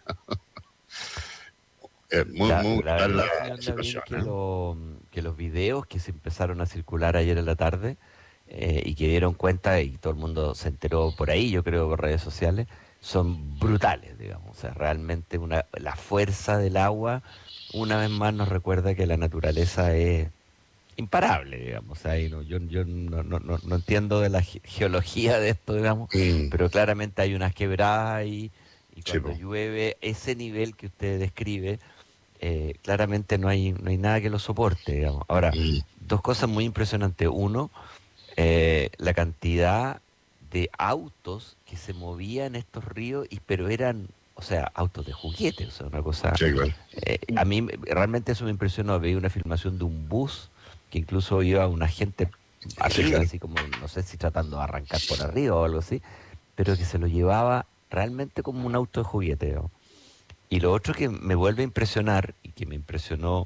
[SPEAKER 14] eh, muy,
[SPEAKER 15] la,
[SPEAKER 14] muy
[SPEAKER 15] la,
[SPEAKER 14] la,
[SPEAKER 15] la,
[SPEAKER 14] la situación.
[SPEAKER 15] Que,
[SPEAKER 14] ¿eh?
[SPEAKER 15] lo, que los videos que se empezaron a circular ayer en la tarde eh, y que dieron cuenta, y todo el mundo se enteró por ahí, yo creo, por redes sociales, son brutales, digamos. O sea, realmente una, la fuerza del agua, una vez más nos recuerda que la naturaleza es imparable, digamos. O sea, no, yo yo no, no, no, no entiendo de la ge- geología de esto, digamos, mm. pero claramente hay unas quebradas ahí, y cuando sí, llueve ese nivel que usted describe, eh, claramente no hay no hay nada que lo soporte, digamos. Ahora, mm. dos cosas muy impresionantes. Uno, eh, la cantidad de autos que se movían en estos ríos, y pero eran, o sea, autos de juguete, o sea, una cosa...
[SPEAKER 14] Sí, claro.
[SPEAKER 15] eh, a mí realmente eso me impresionó. Veía una filmación de un bus que incluso iba una gente arriba, así como, no sé si tratando de arrancar por arriba o algo así, pero que se lo llevaba realmente como un auto de juguete, ¿no? Y lo otro que me vuelve a impresionar, y que me impresionó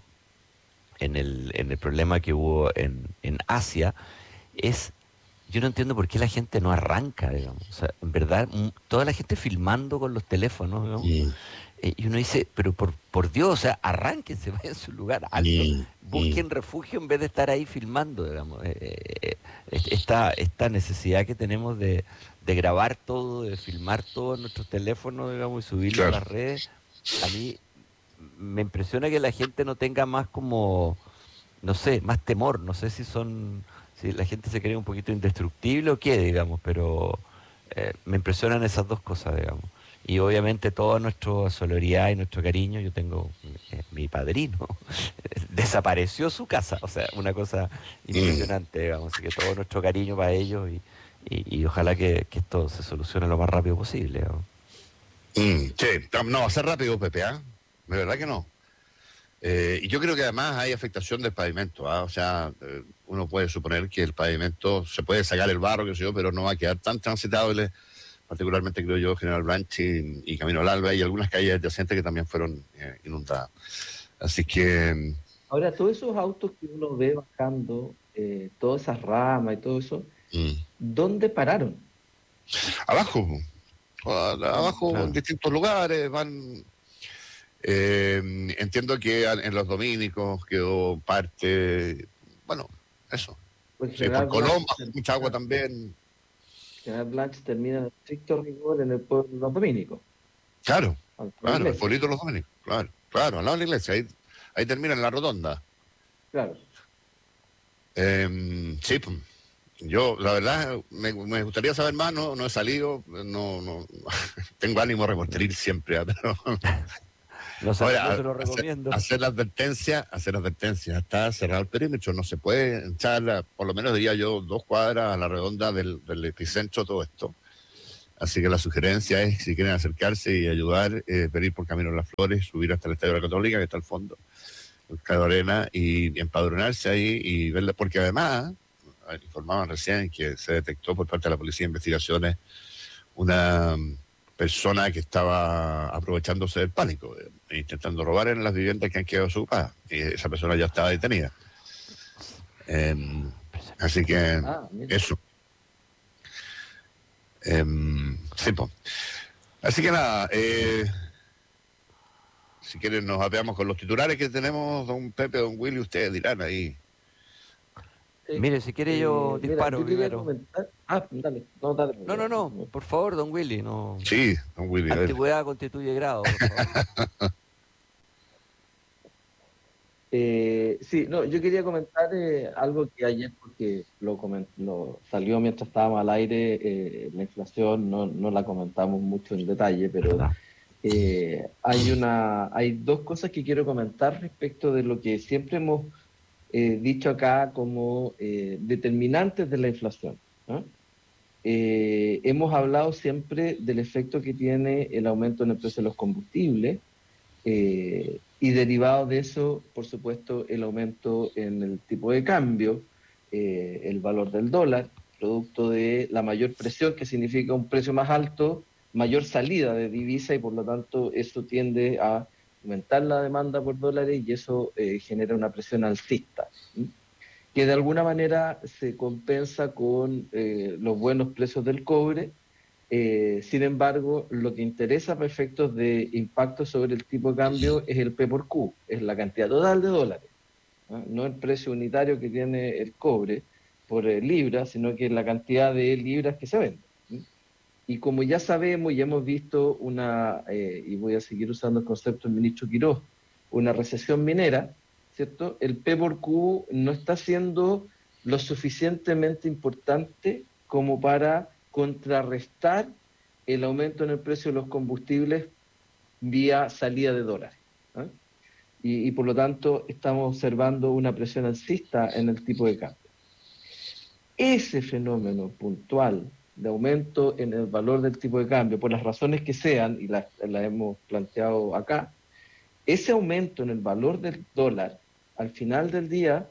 [SPEAKER 15] en el, en el problema que hubo en, en Asia, es, yo no entiendo por qué la gente no arranca, digamos. O sea, en verdad, m- toda la gente filmando con los teléfonos, ¿no? Sí. Y uno dice, pero por, por Dios, o sea, arránquense, vayan a su lugar alto, mm, busquen mm. refugio en vez de estar ahí filmando, digamos. Eh, esta, esta necesidad que tenemos de, de grabar todo, de filmar todo en nuestros teléfonos, digamos, y subirlo claro. a las redes, a mí me impresiona que la gente no tenga más como, no sé, más temor. No sé si son, si la gente se cree un poquito indestructible o qué, digamos, pero eh, me impresionan esas dos cosas, digamos. Y obviamente toda nuestra solidaridad y nuestro cariño. Yo tengo eh, mi padrino, desapareció su casa, o sea, una cosa impresionante, digamos. Así que todo nuestro cariño para ellos, y, y, y ojalá que, que esto se solucione lo más rápido posible, ¿no?
[SPEAKER 14] Mm, sí, no va a ser rápido, Pepe, ¿eh? De verdad que no. Eh, y yo creo que además hay afectación del pavimento, ¿eh? O sea, eh, uno puede suponer que el pavimento, se puede sacar el barro, qué sé yo, pero no va a quedar tan transitable. Particularmente creo yo General Branch y, y Camino al Alba, y algunas calles adyacentes que también fueron eh, inundadas. Así que...
[SPEAKER 16] Ahora, todos esos autos que uno ve bajando, eh, todas esas ramas y todo eso, mm. ¿dónde pararon?
[SPEAKER 14] Abajo, abajo claro. en distintos lugares, van... Eh, entiendo que en los Dominicos quedó parte... Bueno, eso. Pues sí, por Colón, mucha agua también...
[SPEAKER 16] General Blanche termina en estricto rigor en el pueblo de los Dominicos.
[SPEAKER 14] Claro, claro, el pueblito de los Dominicos, claro, claro, al lado de la iglesia, ahí, ahí termina en la rotonda.
[SPEAKER 16] Claro.
[SPEAKER 14] Eh, sí, yo, la verdad, me, me gustaría saber más, no, no he salido, no, no, tengo ánimo reporteril siempre, pero
[SPEAKER 15] No, se,
[SPEAKER 14] Ahora,
[SPEAKER 15] no se lo
[SPEAKER 14] hacer,
[SPEAKER 15] recomiendo.
[SPEAKER 14] hacer la advertencia, hacer la advertencia, está cerrado el perímetro, no se puede echar, la- por lo menos diría yo, dos cuadras a la redonda del, del epicentro de todo esto. Así que la sugerencia es, si quieren acercarse y ayudar, eh, venir por Camino de las Flores, subir hasta el Estadio de la Católica, que está al fondo, el Estadio Arena, y empadronarse ahí y verla, porque además, eh, informaban recién que se detectó por parte de la Policía de Investigaciones una persona que estaba aprovechándose del pánico, eh, intentando robar en las viviendas que han quedado desocupadas. Y esa persona ya estaba detenida. Eh, así que
[SPEAKER 16] Ah, mira.
[SPEAKER 14] eso. Eh, sí, po. Así que nada, eh, si quieren nos apeamos con los titulares que tenemos, don Pepe, don Willy, ustedes dirán ahí.
[SPEAKER 16] Sí.
[SPEAKER 15] Mire, si quiere
[SPEAKER 16] Eh,
[SPEAKER 15] yo
[SPEAKER 16] mira,
[SPEAKER 15] disparo
[SPEAKER 16] yo quería
[SPEAKER 15] primero.
[SPEAKER 16] comentar. Ah, dale, no, dale.
[SPEAKER 15] No, no, no, por favor, don Willy, no.
[SPEAKER 14] Sí, don Willy. a ver.
[SPEAKER 15] Antigüedad constituye grado, por favor.
[SPEAKER 16] Eh, sí, no, yo quería comentar eh, algo que ayer, porque lo, coment- lo salió mientras estábamos al aire, eh, la inflación, no, no la comentamos mucho en detalle, pero eh, hay una, hay dos cosas que quiero comentar respecto de lo que siempre hemos eh, dicho acá como eh, determinantes de la inflación, ¿no? Eh, hemos hablado siempre del efecto que tiene el aumento en el precio de los combustibles, eh, y derivado de eso, por supuesto, el aumento en el tipo de cambio, eh, el valor del dólar, producto de la mayor presión, que significa un precio más alto, mayor salida de divisa, y por lo tanto eso tiende a aumentar la demanda por dólares, y eso eh, genera una presión alcista, ¿sí? Que de alguna manera se compensa con eh, los buenos precios del cobre. Eh, sin embargo, lo que interesa para efectos de impacto sobre el tipo de cambio es el P por Q, es la cantidad total de dólares, ¿no? No el precio unitario que tiene el cobre por eh, libra, sino que la cantidad de libras que se venden, ¿sí? Y como ya sabemos y hemos visto una, eh, y voy a seguir usando el concepto del ministro Quirós, una recesión minera, ¿cierto? El P por Q no está siendo lo suficientemente importante como para contrarrestar el aumento en el precio de los combustibles vía salida de dólares, ¿eh? Y, y por lo tanto estamos observando una presión alcista en el tipo de cambio. Ese fenómeno puntual de aumento en el valor del tipo de cambio, por las razones que sean, y las, las hemos planteado acá, ese aumento en el valor del dólar, al final del día,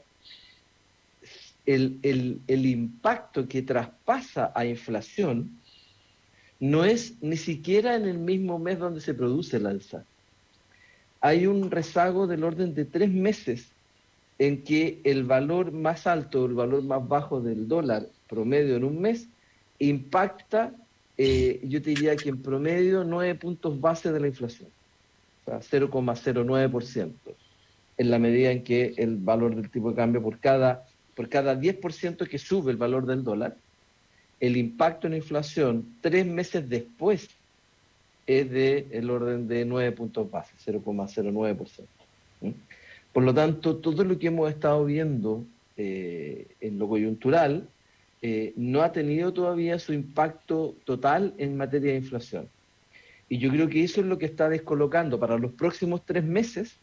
[SPEAKER 16] El, el, el impacto que traspasa a inflación no es ni siquiera en el mismo mes donde se produce el alza. Hay un rezago del orden de tres meses en que el valor más alto, el valor más bajo del dólar promedio en un mes, impacta, eh, yo te diría que en promedio, nueve puntos base de la inflación, o sea, cero coma cero nueve por ciento, en la medida en que el valor del tipo de cambio por cada... por cada diez por ciento que sube el valor del dólar, el impacto en la inflación tres meses después es del orden de nueve puntos base, cero coma cero nueve por ciento. ¿Mm? Por lo tanto, todo lo que hemos estado viendo eh, en lo coyuntural eh, no ha tenido todavía su impacto total en materia de inflación. Y yo creo que eso es lo que está descolocando para los próximos tres meses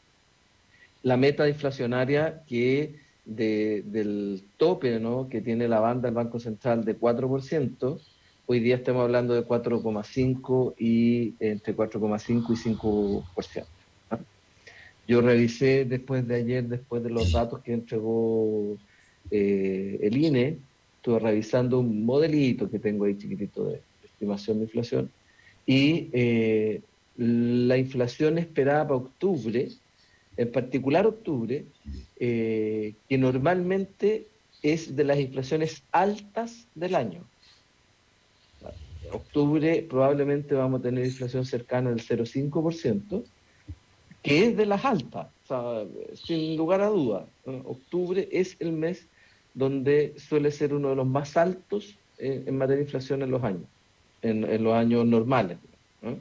[SPEAKER 16] la meta inflacionaria que De, del tope, ¿no?, que tiene la banda del Banco Central de cuatro por ciento, hoy día estamos hablando de cuatro coma cinco y entre cuatro coma cinco y cinco por ciento. ¿no? Yo revisé después de ayer, después de los datos que entregó eh, el I N E, estuve revisando un modelito que tengo ahí chiquitito de, de estimación de inflación, y eh, la inflación esperada para octubre, en particular octubre, eh, que normalmente es de las inflaciones altas del año. En octubre probablemente vamos a tener inflación cercana al cero coma cinco por ciento, que es de las altas, o sea, sin lugar a duda. ¿no? Octubre es el mes donde suele ser uno de los más altos eh, en materia de inflación en los años, en, en los años normales, ¿no?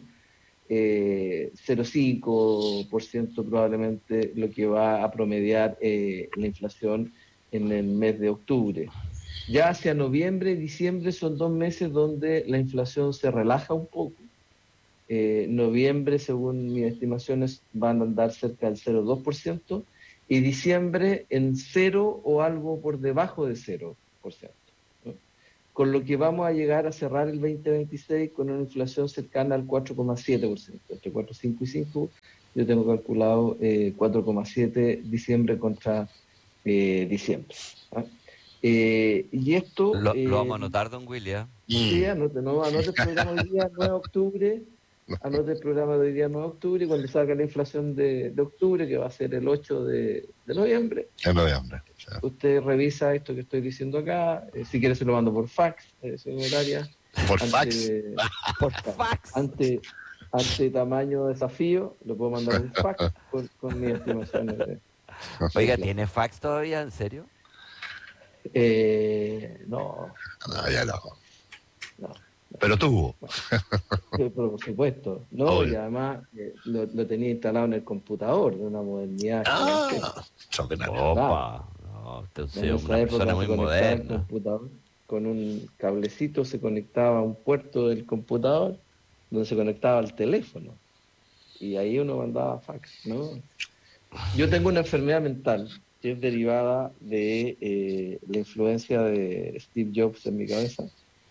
[SPEAKER 16] Eh, cero coma cinco por ciento probablemente lo que va a promediar eh, la inflación en el mes de octubre. Ya hacia noviembre y diciembre son dos meses donde la inflación se relaja un poco, Eh, noviembre, según mis estimaciones, van a andar cerca del cero coma dos por ciento y diciembre en cero o algo por debajo de cero por ciento, ¿no? Con lo que vamos a llegar a cerrar el veinte veintiséis con una inflación cercana al cuatro coma siete por ciento, entre cuatro coma cinco y cinco. Yo tengo calculado eh, cuatro coma siete diciembre contra eh, diciembre, ¿ah? Eh, y esto...
[SPEAKER 15] Lo,
[SPEAKER 16] eh,
[SPEAKER 15] lo vamos a anotar, don William.
[SPEAKER 16] Sí, anote, no, anote el programa hoy día, nueve de octubre, anote el programa de hoy día, nueve de octubre, y cuando salga la inflación de, de octubre, que va a ser el ocho de, de noviembre,
[SPEAKER 14] En noviembre.
[SPEAKER 16] usted revisa esto que estoy diciendo acá, eh, si quiere se lo mando por fax, eh, señor Arias.
[SPEAKER 14] ¿Por
[SPEAKER 16] ante,
[SPEAKER 14] fax?
[SPEAKER 16] Por fax. Ante, ante tamaño desafío, lo puedo mandar un fax con, con mis estimaciones. De,
[SPEAKER 15] Oiga, ¿tiene fax todavía? ¿En serio?
[SPEAKER 16] Eh, no.
[SPEAKER 14] No, ya no.
[SPEAKER 16] No.
[SPEAKER 14] Pero tuvo.
[SPEAKER 16] Sí, pero por supuesto, ¿no?
[SPEAKER 14] Obvio.
[SPEAKER 16] Y además eh, lo, lo tenía instalado en el computador de una modernidad.
[SPEAKER 14] Ah, extraordinario.
[SPEAKER 15] Opa, no, usted es
[SPEAKER 16] En
[SPEAKER 15] una
[SPEAKER 16] esa época
[SPEAKER 15] persona
[SPEAKER 16] se
[SPEAKER 15] muy
[SPEAKER 16] conectaba el
[SPEAKER 15] moderna.
[SPEAKER 16] computador con un cablecito, se conectaba a un puerto del computador donde se conectaba al teléfono. Y ahí uno mandaba fax, ¿no? Yo tengo una enfermedad mental que es derivada de eh, la influencia de Steve Jobs en mi cabeza.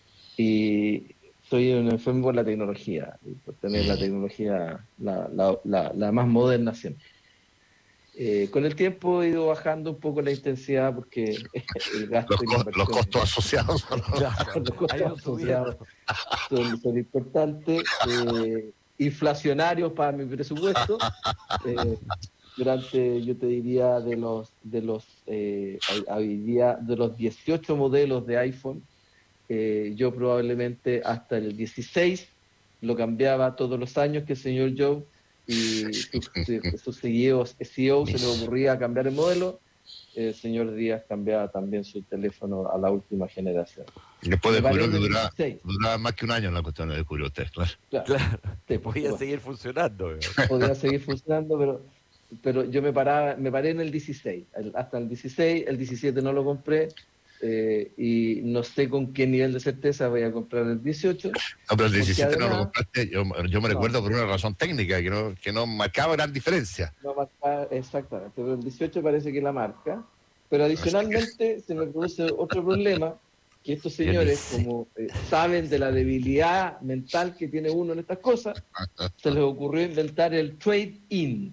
[SPEAKER 16] Y soy un enfermo por la tecnología, y por tener la tecnología la, la, la, la más moderna siempre. Eh, con el tiempo he ido bajando un poco la intensidad porque el gasto
[SPEAKER 14] Los,
[SPEAKER 16] y
[SPEAKER 14] co-
[SPEAKER 16] la
[SPEAKER 14] los
[SPEAKER 16] inversión-
[SPEAKER 14] costos asociados.
[SPEAKER 16] los costos asociados son, son importantes, eh, inflacionarios para mi presupuesto. Eh, durante, yo te diría, de los, de los, eh, había de los dieciocho modelos de iPhone, eh, yo probablemente hasta el dieciséis lo cambiaba todos los años que el señor Joe y sus, sus seguidos C E O se le ocurría cambiar el modelo. El señor Díaz cambiaba también su teléfono a la última generación.
[SPEAKER 14] Después
[SPEAKER 16] Me
[SPEAKER 14] descubrió
[SPEAKER 16] parece
[SPEAKER 14] que
[SPEAKER 16] el
[SPEAKER 14] duraba,
[SPEAKER 16] dieciséis.
[SPEAKER 14] duraba más que un año en la cuestión, lo descubrió usted, claro.
[SPEAKER 16] Claro,
[SPEAKER 15] Claro,
[SPEAKER 16] Sí,
[SPEAKER 15] podía
[SPEAKER 16] por supuesto.
[SPEAKER 15] seguir funcionando.
[SPEAKER 16] Podía seguir funcionando, pero, pero yo me paraba, me paré en el dieciséis, el- hasta el dieciséis, el diecisiete no lo compré, eh, y no sé con qué nivel de certeza voy a comprar el dieciocho.
[SPEAKER 14] No, pero el
[SPEAKER 16] porque
[SPEAKER 14] diecisiete no lo
[SPEAKER 16] además-
[SPEAKER 14] compraste, yo, yo me
[SPEAKER 16] No.
[SPEAKER 14] recuerdo por una razón técnica, que no, que no marcaba gran diferencia.
[SPEAKER 16] No marca exactamente, pero el dieciocho parece que la marca. Pero adicionalmente se me produce otro problema, que estos señores, como eh, saben de la debilidad mental que tiene uno en estas cosas, se les ocurrió inventar el trade-in.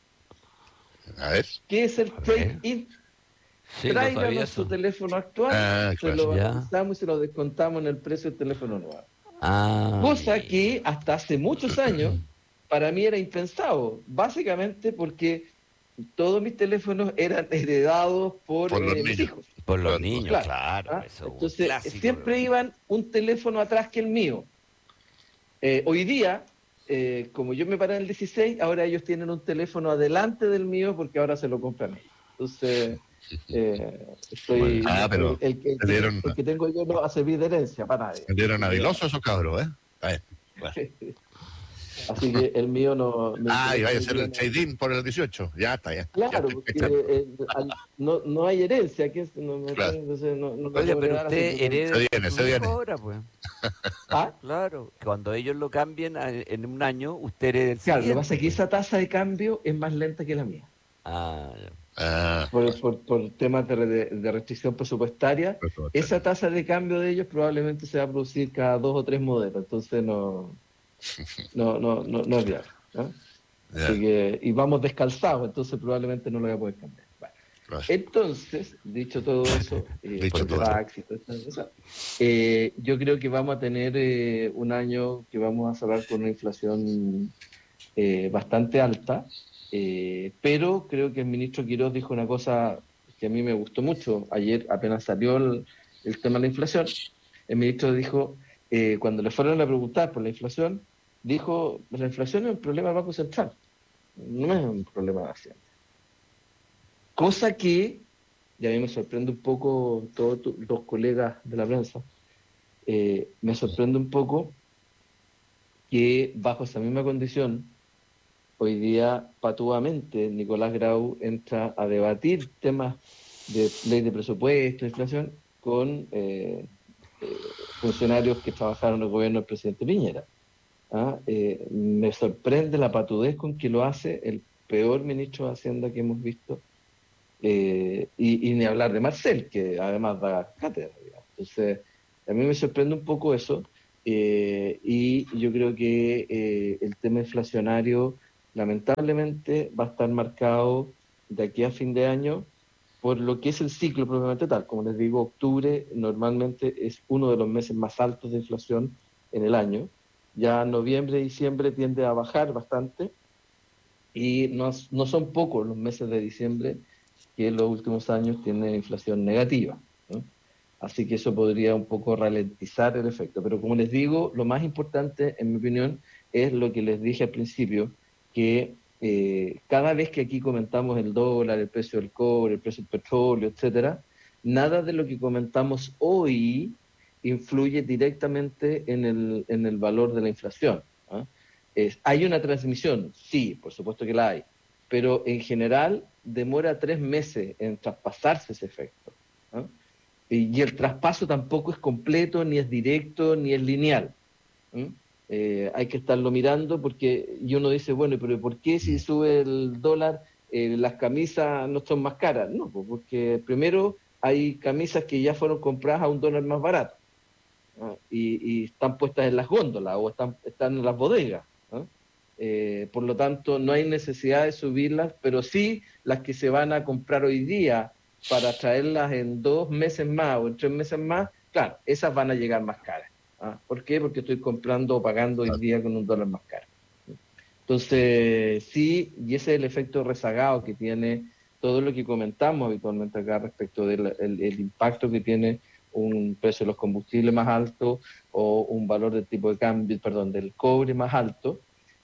[SPEAKER 14] A ver.
[SPEAKER 16] ¿Qué es el trade-in?
[SPEAKER 15] Sí, no sabía
[SPEAKER 16] Tráiganos
[SPEAKER 15] eso.
[SPEAKER 16] su teléfono actual,
[SPEAKER 14] Ah,
[SPEAKER 16] se
[SPEAKER 14] claro.
[SPEAKER 16] lo
[SPEAKER 15] Ya.
[SPEAKER 16] valorizamos y se lo descontamos en el precio del teléfono nuevo.
[SPEAKER 15] Ah,
[SPEAKER 16] Cosa que hasta hace muchos años para mí era impensado, básicamente porque todos mis teléfonos eran heredados por,
[SPEAKER 14] Por los
[SPEAKER 16] eh, mis
[SPEAKER 14] niños.
[SPEAKER 16] hijos.
[SPEAKER 15] por los
[SPEAKER 14] Claro,
[SPEAKER 15] niños,
[SPEAKER 16] claro.
[SPEAKER 15] claro.
[SPEAKER 16] ¿Ah?
[SPEAKER 15] Eso es un
[SPEAKER 16] Entonces
[SPEAKER 15] clásico,
[SPEAKER 16] siempre
[SPEAKER 15] ¿no?
[SPEAKER 16] iban un teléfono atrás que el mío. Eh, hoy día, eh, como yo me paré en el dieciséis, ahora ellos tienen un teléfono adelante del mío porque ahora se lo compran ellos. Entonces, eh, estoy,
[SPEAKER 14] Ah, pero
[SPEAKER 16] el, el que,
[SPEAKER 14] le dieron-
[SPEAKER 16] el que tengo yo no va a servir de herencia para nadie.
[SPEAKER 14] Vendieron habilosos esos cabros, ¿eh? A ver. Bueno.
[SPEAKER 16] Así que el mío no... mi
[SPEAKER 14] Ah, y vaya a
[SPEAKER 16] teléfono
[SPEAKER 14] ser el
[SPEAKER 16] no-
[SPEAKER 14] trade-in por el dieciocho. Ya está, ya.
[SPEAKER 16] Claro,
[SPEAKER 14] Ya
[SPEAKER 16] porque
[SPEAKER 14] está.
[SPEAKER 16] eh, al- no, no hay herencia, que es- no, no-
[SPEAKER 14] Claro.
[SPEAKER 16] entonces no, no lo
[SPEAKER 15] Oiga,
[SPEAKER 16] puedo
[SPEAKER 15] pero
[SPEAKER 16] heredar, así
[SPEAKER 15] usted
[SPEAKER 16] que-
[SPEAKER 15] hereda
[SPEAKER 14] Se viene,
[SPEAKER 15] de
[SPEAKER 14] se
[SPEAKER 15] su
[SPEAKER 14] viene.
[SPEAKER 15] hijo ahora, pues.
[SPEAKER 16] ¿Ah?
[SPEAKER 15] Claro, cuando ellos lo cambien a- en un año, usted hereda el
[SPEAKER 16] Claro, lo que
[SPEAKER 15] siguiente.
[SPEAKER 16] pasa es que esa tasa de cambio es más lenta que la mía.
[SPEAKER 15] Ah, ya.
[SPEAKER 14] Ah,
[SPEAKER 16] Por, por, por temas de, de- de restricción presupuestaria,
[SPEAKER 14] presupuestaria.
[SPEAKER 16] esa tasa de cambio de ellos probablemente se va a producir cada dos o tres modelos, entonces no, no, no, no, no es viable, ¿no?
[SPEAKER 14] ya.
[SPEAKER 16] Así que, y vamos descalzados, entonces probablemente no lo voy a poder cambiar. Bueno,
[SPEAKER 14] Claro.
[SPEAKER 16] entonces, dicho todo eso, eh,
[SPEAKER 14] Dicho
[SPEAKER 16] por
[SPEAKER 14] todo
[SPEAKER 16] fax y todas estas cosas, eh, yo creo que vamos a tener eh, un año que vamos a cerrar con una inflación eh, bastante alta, eh, pero creo que el ministro Quirós dijo una cosa que a mí me gustó mucho. Ayer apenas salió el, el tema de la inflación, el ministro dijo, eh, cuando le fueron a preguntar por la inflación, dijo, la inflación es un problema del Banco Central, no es un problema de Hacienda. Cosa que, y a mí me sorprende un poco, todos tu- los colegas de la prensa, eh, me sorprende un poco que bajo esa misma condición, hoy día patuamente Nicolás Grau entra a debatir temas de ley de presupuesto, inflación, con eh, eh, funcionarios que trabajaron en el gobierno del presidente Piñera. ¿ah? Eh, me sorprende la patudez con que lo hace el peor ministro de Hacienda que hemos visto, eh, y, y ni hablar de Marcel, que además da cátedra, digamos. Entonces, a mí me sorprende un poco eso, eh, y yo creo que eh, el tema inflacionario lamentablemente va a estar marcado de aquí a fin de año por lo que es el ciclo propiamente tal. Como les digo, octubre normalmente es uno de los meses más altos de inflación en el año. Ya noviembre y diciembre tiende a bajar bastante, y no, no son pocos los meses de diciembre que en los últimos años tienen inflación negativa, ¿no? Así que eso podría un poco ralentizar el efecto. Pero como les digo, lo más importante, en mi opinión, es lo que les dije al principio, que eh, cada vez que aquí comentamos el dólar, el precio del cobre, el precio del petróleo, etcétera, nada de lo que comentamos hoy influye directamente en el, en el valor de la inflación, ¿ah? Es, ¿hay una transmisión? Sí, por supuesto que la hay, pero en general demora tres meses en traspasarse ese efecto, ¿ah? Y, y el traspaso tampoco es completo, ni es directo, ni es lineal. ¿Mm? Eh, hay que estarlo mirando, porque y uno dice, bueno, pero ¿por qué si sube el dólar eh, las camisas no son más caras? No, pues porque primero hay camisas que ya fueron compradas a un dólar más barato, ¿no? y, y están puestas en las góndolas o están, están en las bodegas, ¿no? Eh, por lo tanto, no hay necesidad de subirlas, pero sí las que se van a comprar hoy día para traerlas en dos meses más o en tres meses más, claro, esas van a llegar más caras. ¿Ah? ¿Por qué? Porque estoy comprando o pagando hoy día con un dólar más caro. Entonces, sí, y ese es el efecto rezagado que tiene todo lo que comentamos habitualmente acá respecto del el, el impacto que tiene un precio de los combustibles más alto o un valor del tipo de cambio, perdón, del cobre más alto,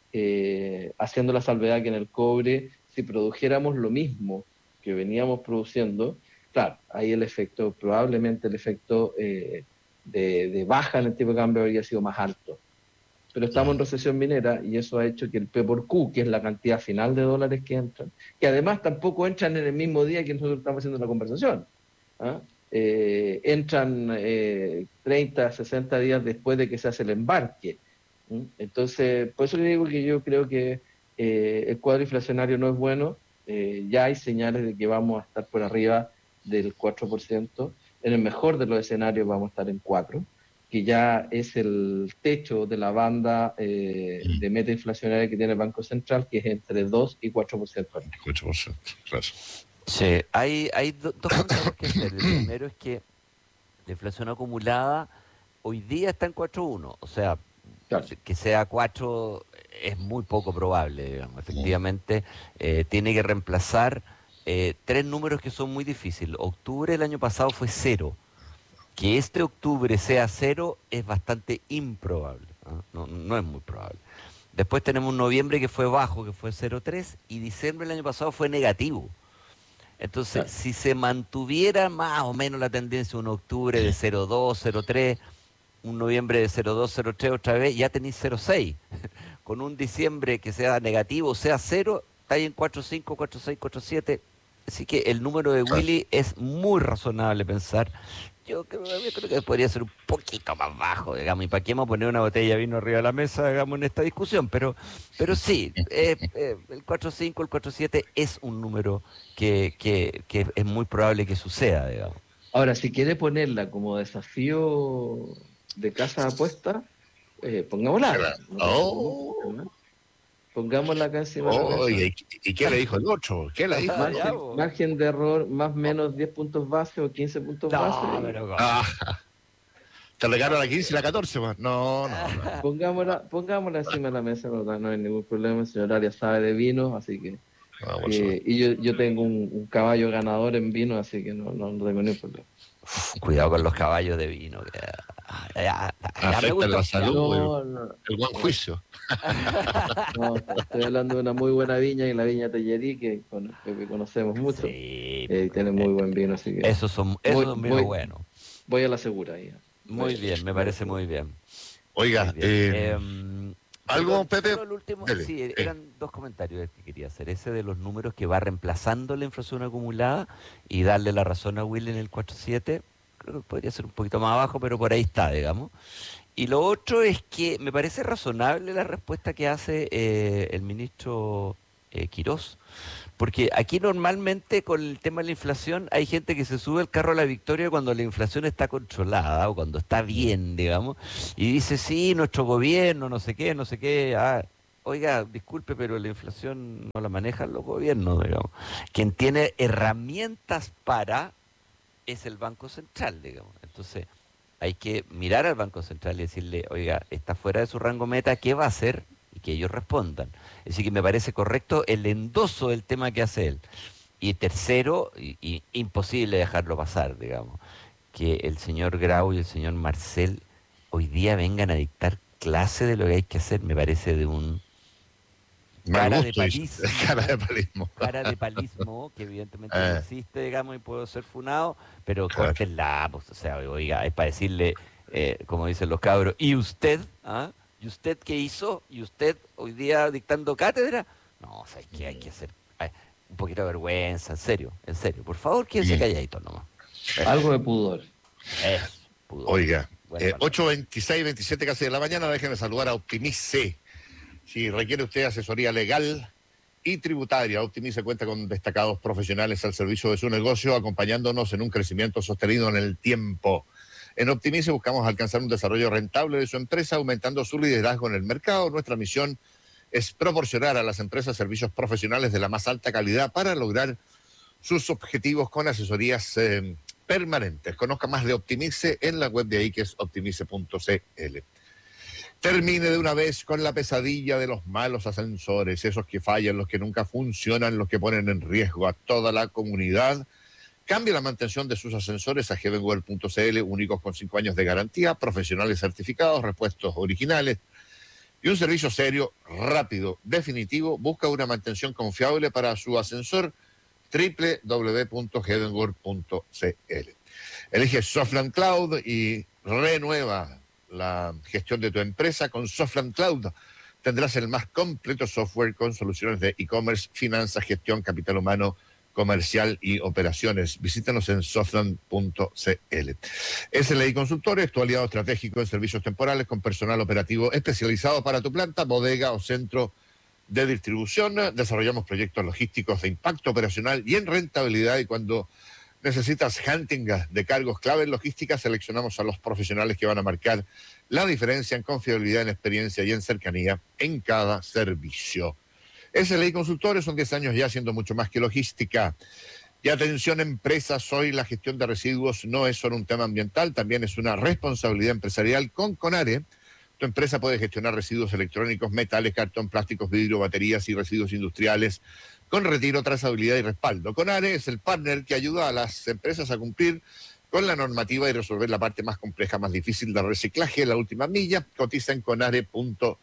[SPEAKER 16] eh, haciendo la salvedad que en el cobre, si produjéramos lo mismo que veníamos produciendo, claro, ahí el efecto, probablemente el efecto eh, de, de baja en el tipo de cambio habría sido más alto. Pero estamos en recesión minera y eso ha hecho que el P por Q, que es la cantidad final de dólares que entran, que además tampoco entran en el mismo día que nosotros estamos haciendo la conversación, ¿ah? eh, entran eh, treinta, sesenta días después de que se hace el embarque. ¿Mm? Entonces, por eso le digo que yo creo que eh, el cuadro inflacionario no es bueno. Eh, ya hay señales de que vamos a estar por arriba del cuatro por ciento. En el mejor de los escenarios vamos a estar en cuatro por ciento, que ya es el techo de la banda eh, de meta inflacionaria que tiene el Banco Central, que es entre dos y cuatro por ciento.
[SPEAKER 14] cuatro por ciento, claro.
[SPEAKER 15] Sí, hay, hay do, dos comentarios que hacer. El primero es que la inflación acumulada hoy día está en cuatro punto uno, o sea, claro, que sea cuatro es muy poco probable, digamos. Efectivamente, eh, tiene que reemplazar eh, tres números que son muy difíciles. Octubre del año pasado fue cero. Que este octubre sea cero es bastante improbable, ¿no? No, no es muy probable. Después tenemos un noviembre que fue bajo, que fue cero punto tres, y diciembre del año pasado fue negativo. Entonces, claro, si se mantuviera más o menos la tendencia, un octubre de cero punto dos, cero punto tres, un noviembre de cero punto dos, cero punto tres otra vez, ya tenéis cero punto seis. Con un diciembre que sea negativo, sea cero, está ahí en cuatro punto cinco, cuatro punto seis, cuatro punto siete. Así que el número de Willy es muy razonable pensar. Yo creo, yo creo que podría ser un poquito más bajo, digamos, y para qué vamos a poner una botella de vino arriba de la mesa, digamos, en esta discusión, pero pero sí, eh, eh, el cuatro punto cinco, el cuatro punto siete es un número que, que, que es muy probable que suceda, digamos.
[SPEAKER 16] Ahora, si quiere ponerla como desafío de casa de apuesta, eh, pongámosla. ¿No?
[SPEAKER 14] Oh.
[SPEAKER 16] ¿No? Pongámosla acá encima de la mesa.
[SPEAKER 14] ¿Y, ¿Y qué le dijo el otro? ¿Qué le dijo?
[SPEAKER 16] Margen, margen de error más o menos diez puntos base o quince puntos
[SPEAKER 15] no,
[SPEAKER 16] base.
[SPEAKER 15] Pero,
[SPEAKER 14] ah, te regalo la quince y la catorce, man. No, no, no.
[SPEAKER 16] Pongámosla, pongámosla encima de la mesa, no, no hay ningún problema. El señor Arias sabe de vino, así que...
[SPEAKER 14] No,
[SPEAKER 16] eh, y yo, yo tengo un, un caballo ganador en vino, así que no, no, no tengo ningún problema.
[SPEAKER 15] Cuidado con los caballos de vino. Que, ya, ya, ya
[SPEAKER 14] afecta la salud,
[SPEAKER 16] no,
[SPEAKER 14] el,
[SPEAKER 16] no,
[SPEAKER 14] el buen juicio.
[SPEAKER 16] No, estoy hablando de una muy buena viña, y la viña Tellerí, que, que conocemos mucho.
[SPEAKER 15] Sí,
[SPEAKER 16] eh, tiene muy buen vino, así que...
[SPEAKER 15] Esos son, esos
[SPEAKER 16] voy,
[SPEAKER 15] son vinos buenos.
[SPEAKER 16] Voy a la segura ahí.
[SPEAKER 15] Muy
[SPEAKER 16] voy,
[SPEAKER 15] bien, me parece muy bien.
[SPEAKER 14] Oiga,
[SPEAKER 15] muy bien.
[SPEAKER 14] Eh,
[SPEAKER 15] eh,
[SPEAKER 14] ¿algo, Pepe?
[SPEAKER 15] El último,
[SPEAKER 14] Dele,
[SPEAKER 15] sí,
[SPEAKER 14] eh.
[SPEAKER 15] eran dos comentarios que quería hacer. Ese de los números que va reemplazando la inflación acumulada y darle la razón a Will en el cuatro punto siete. Creo que podría ser un poquito más abajo, pero por ahí está, digamos. Y lo otro es que me parece razonable la respuesta que hace eh, el ministro eh, Quirós, porque aquí normalmente con el tema de la inflación hay gente que se sube al carro a la victoria cuando la inflación está controlada o cuando está bien, digamos, y dice, sí, nuestro gobierno, no sé qué, no sé qué, ah, oiga, disculpe, pero la inflación no la manejan los gobiernos, digamos. Quien tiene herramientas para es el Banco Central, digamos. Entonces, hay que mirar al Banco Central y decirle, oiga, está fuera de su rango meta, ¿qué va a hacer? Y que ellos respondan. Es decir, que me parece correcto el endoso del tema que hace él. Y tercero, y, y imposible dejarlo pasar, digamos, que el señor Grau y el señor Marcel hoy día vengan a dictar clase de lo que hay que hacer, me parece de un cara de palismo,
[SPEAKER 14] cara de palismo,
[SPEAKER 15] cara de palismo que evidentemente no
[SPEAKER 14] eh.
[SPEAKER 15] existe, digamos, y puedo ser funado, pero claro. Córtenla, pues, o sea, oiga, es para decirle, eh, como dicen los cabros, ¿y usted? ¿Ah? ¿Y usted qué hizo? ¿Y usted hoy día dictando cátedra? No, o sea, es que hay que hacer ay, un poquito de vergüenza, en serio, en serio, por favor, quédense calladitos nomás.
[SPEAKER 16] Algo de pudor.
[SPEAKER 15] Es, pudor.
[SPEAKER 14] Oiga, eh, ocho veintiséis, veintisiete casi de la mañana, déjenme saludar a Optimice. Si requiere usted asesoría legal y tributaria, Optimice cuenta con destacados profesionales al servicio de su negocio, acompañándonos en un crecimiento sostenido en el tiempo. En Optimice buscamos alcanzar un desarrollo rentable de su empresa, aumentando su liderazgo en el mercado. Nuestra misión es proporcionar a las empresas servicios profesionales de la más alta calidad para lograr sus objetivos con asesorías eh, permanentes. Conozca más de Optimice en la web de ahí, que es optimice punto c l. Termine de una vez con la pesadilla de los malos ascensores, esos que fallan, los que nunca funcionan, los que ponen en riesgo a toda la comunidad. Cambie la mantención de sus ascensores a heavenworld punto c l, únicos con cinco años de garantía, profesionales certificados, repuestos originales y un servicio serio, rápido, definitivo. Busca una mantención confiable para su ascensor, doble u doble u doble u punto heavenworld punto c l. Elige Softland Cloud y renueva la gestión de tu empresa con Softland Cloud. Tendrás el más completo software con soluciones de e-commerce, finanzas, gestión, capital humano, comercial y operaciones. Visítanos en softland punto c l. S L I Consultores, tu aliado estratégico en servicios temporales con personal operativo especializado para tu planta, bodega o centro de distribución. Desarrollamos proyectos logísticos de impacto operacional y en rentabilidad, y cuando necesitas hunting de cargos clave en logística, seleccionamos a los profesionales que van a marcar la diferencia en confiabilidad, en experiencia y en cercanía en cada servicio. S L I Consultores son diez años ya haciendo mucho más que logística. Y atención empresas, hoy la gestión de residuos no es solo un tema ambiental, también es una responsabilidad empresarial. Con Conare, tu empresa puede gestionar residuos electrónicos, metales, cartón, plásticos, vidrio, baterías y residuos industriales con retiro, trazabilidad y respaldo. Conare es el partner que ayuda a las empresas a cumplir con la normativa y resolver la parte más compleja, más difícil del reciclaje, la última milla. Cotiza en conare punto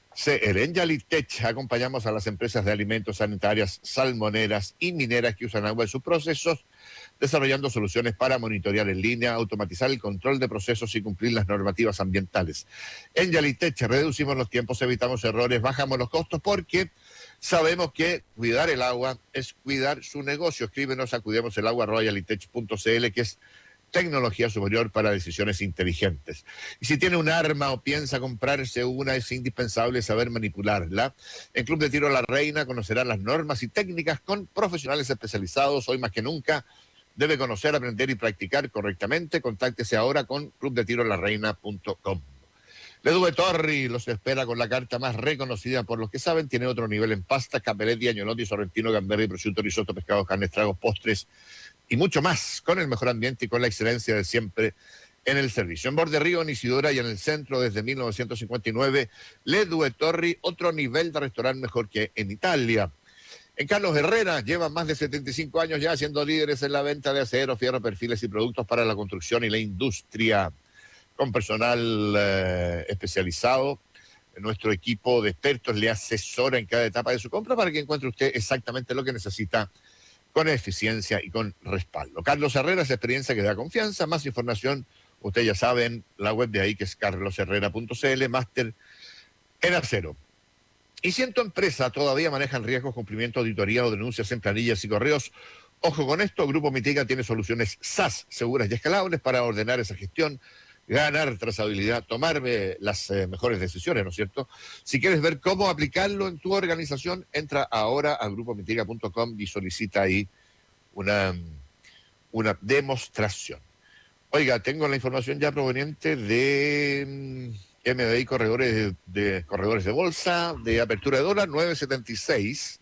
[SPEAKER 14] c l. En Yalitech acompañamos a las empresas de alimentos, sanitarias, salmoneras y mineras que usan agua en sus procesos, desarrollando soluciones para monitorear en línea, automatizar el control de procesos y cumplir las normativas ambientales. En Yalitech reducimos los tiempos, evitamos errores, bajamos los costos, porque sabemos que cuidar el agua es cuidar su negocio. Escríbenos a cuidemoselagua arroba yalitech punto c l, que es tecnología superior para decisiones inteligentes. Y si tiene un arma o piensa comprarse una, es indispensable saber manipularla. En Club de Tiro La Reina conocerá las normas y técnicas con profesionales especializados. Hoy más que nunca debe conocer, aprender y practicar correctamente. Contáctese ahora con club de tiro la reina punto com. Ledue Torri los espera con la carta más reconocida por los que saben. Tiene otro nivel en pastas, capelletti, agnolotti, sorrentino, gamberi, prosciutto, risotto, pescado, carne, tragos, postres y mucho más, con el mejor ambiente y con la excelencia de siempre en el servicio. En Borde Río, en Isidora y en el centro desde mil novecientos cincuenta y nueve, Ledue Torri, otro nivel de restaurante mejor que en Italia. En Carlos Herrera, llevan más de setenta y cinco años ya siendo líderes en la venta de acero, fierro, perfiles y productos para la construcción y la industria. Con personal eh, especializado, nuestro equipo de expertos le asesora en cada etapa de su compra para que encuentre usted exactamente lo que necesita con eficiencia y con respaldo. Carlos Herrera es experiencia que da confianza. Más información, usted ya sabe, en la web de ahí, que es carlos herrera punto c l, máster en acero. Y si en tu empresa todavía manejan riesgos, cumplimiento, auditoría o denuncias en planillas y correos, ojo con esto. Grupo Mitiga tiene soluciones S A S seguras y escalables para ordenar esa gestión, ganar trazabilidad, tomar eh, las eh, mejores decisiones, ¿no es cierto? Si quieres ver cómo aplicarlo en tu organización, entra ahora a grupo mitiga punto com y solicita ahí una, una demostración. Oiga, tengo la información ya proveniente de M B I Corredores de, de Corredores de Bolsa, de apertura de dólar, nueve setenta y seis.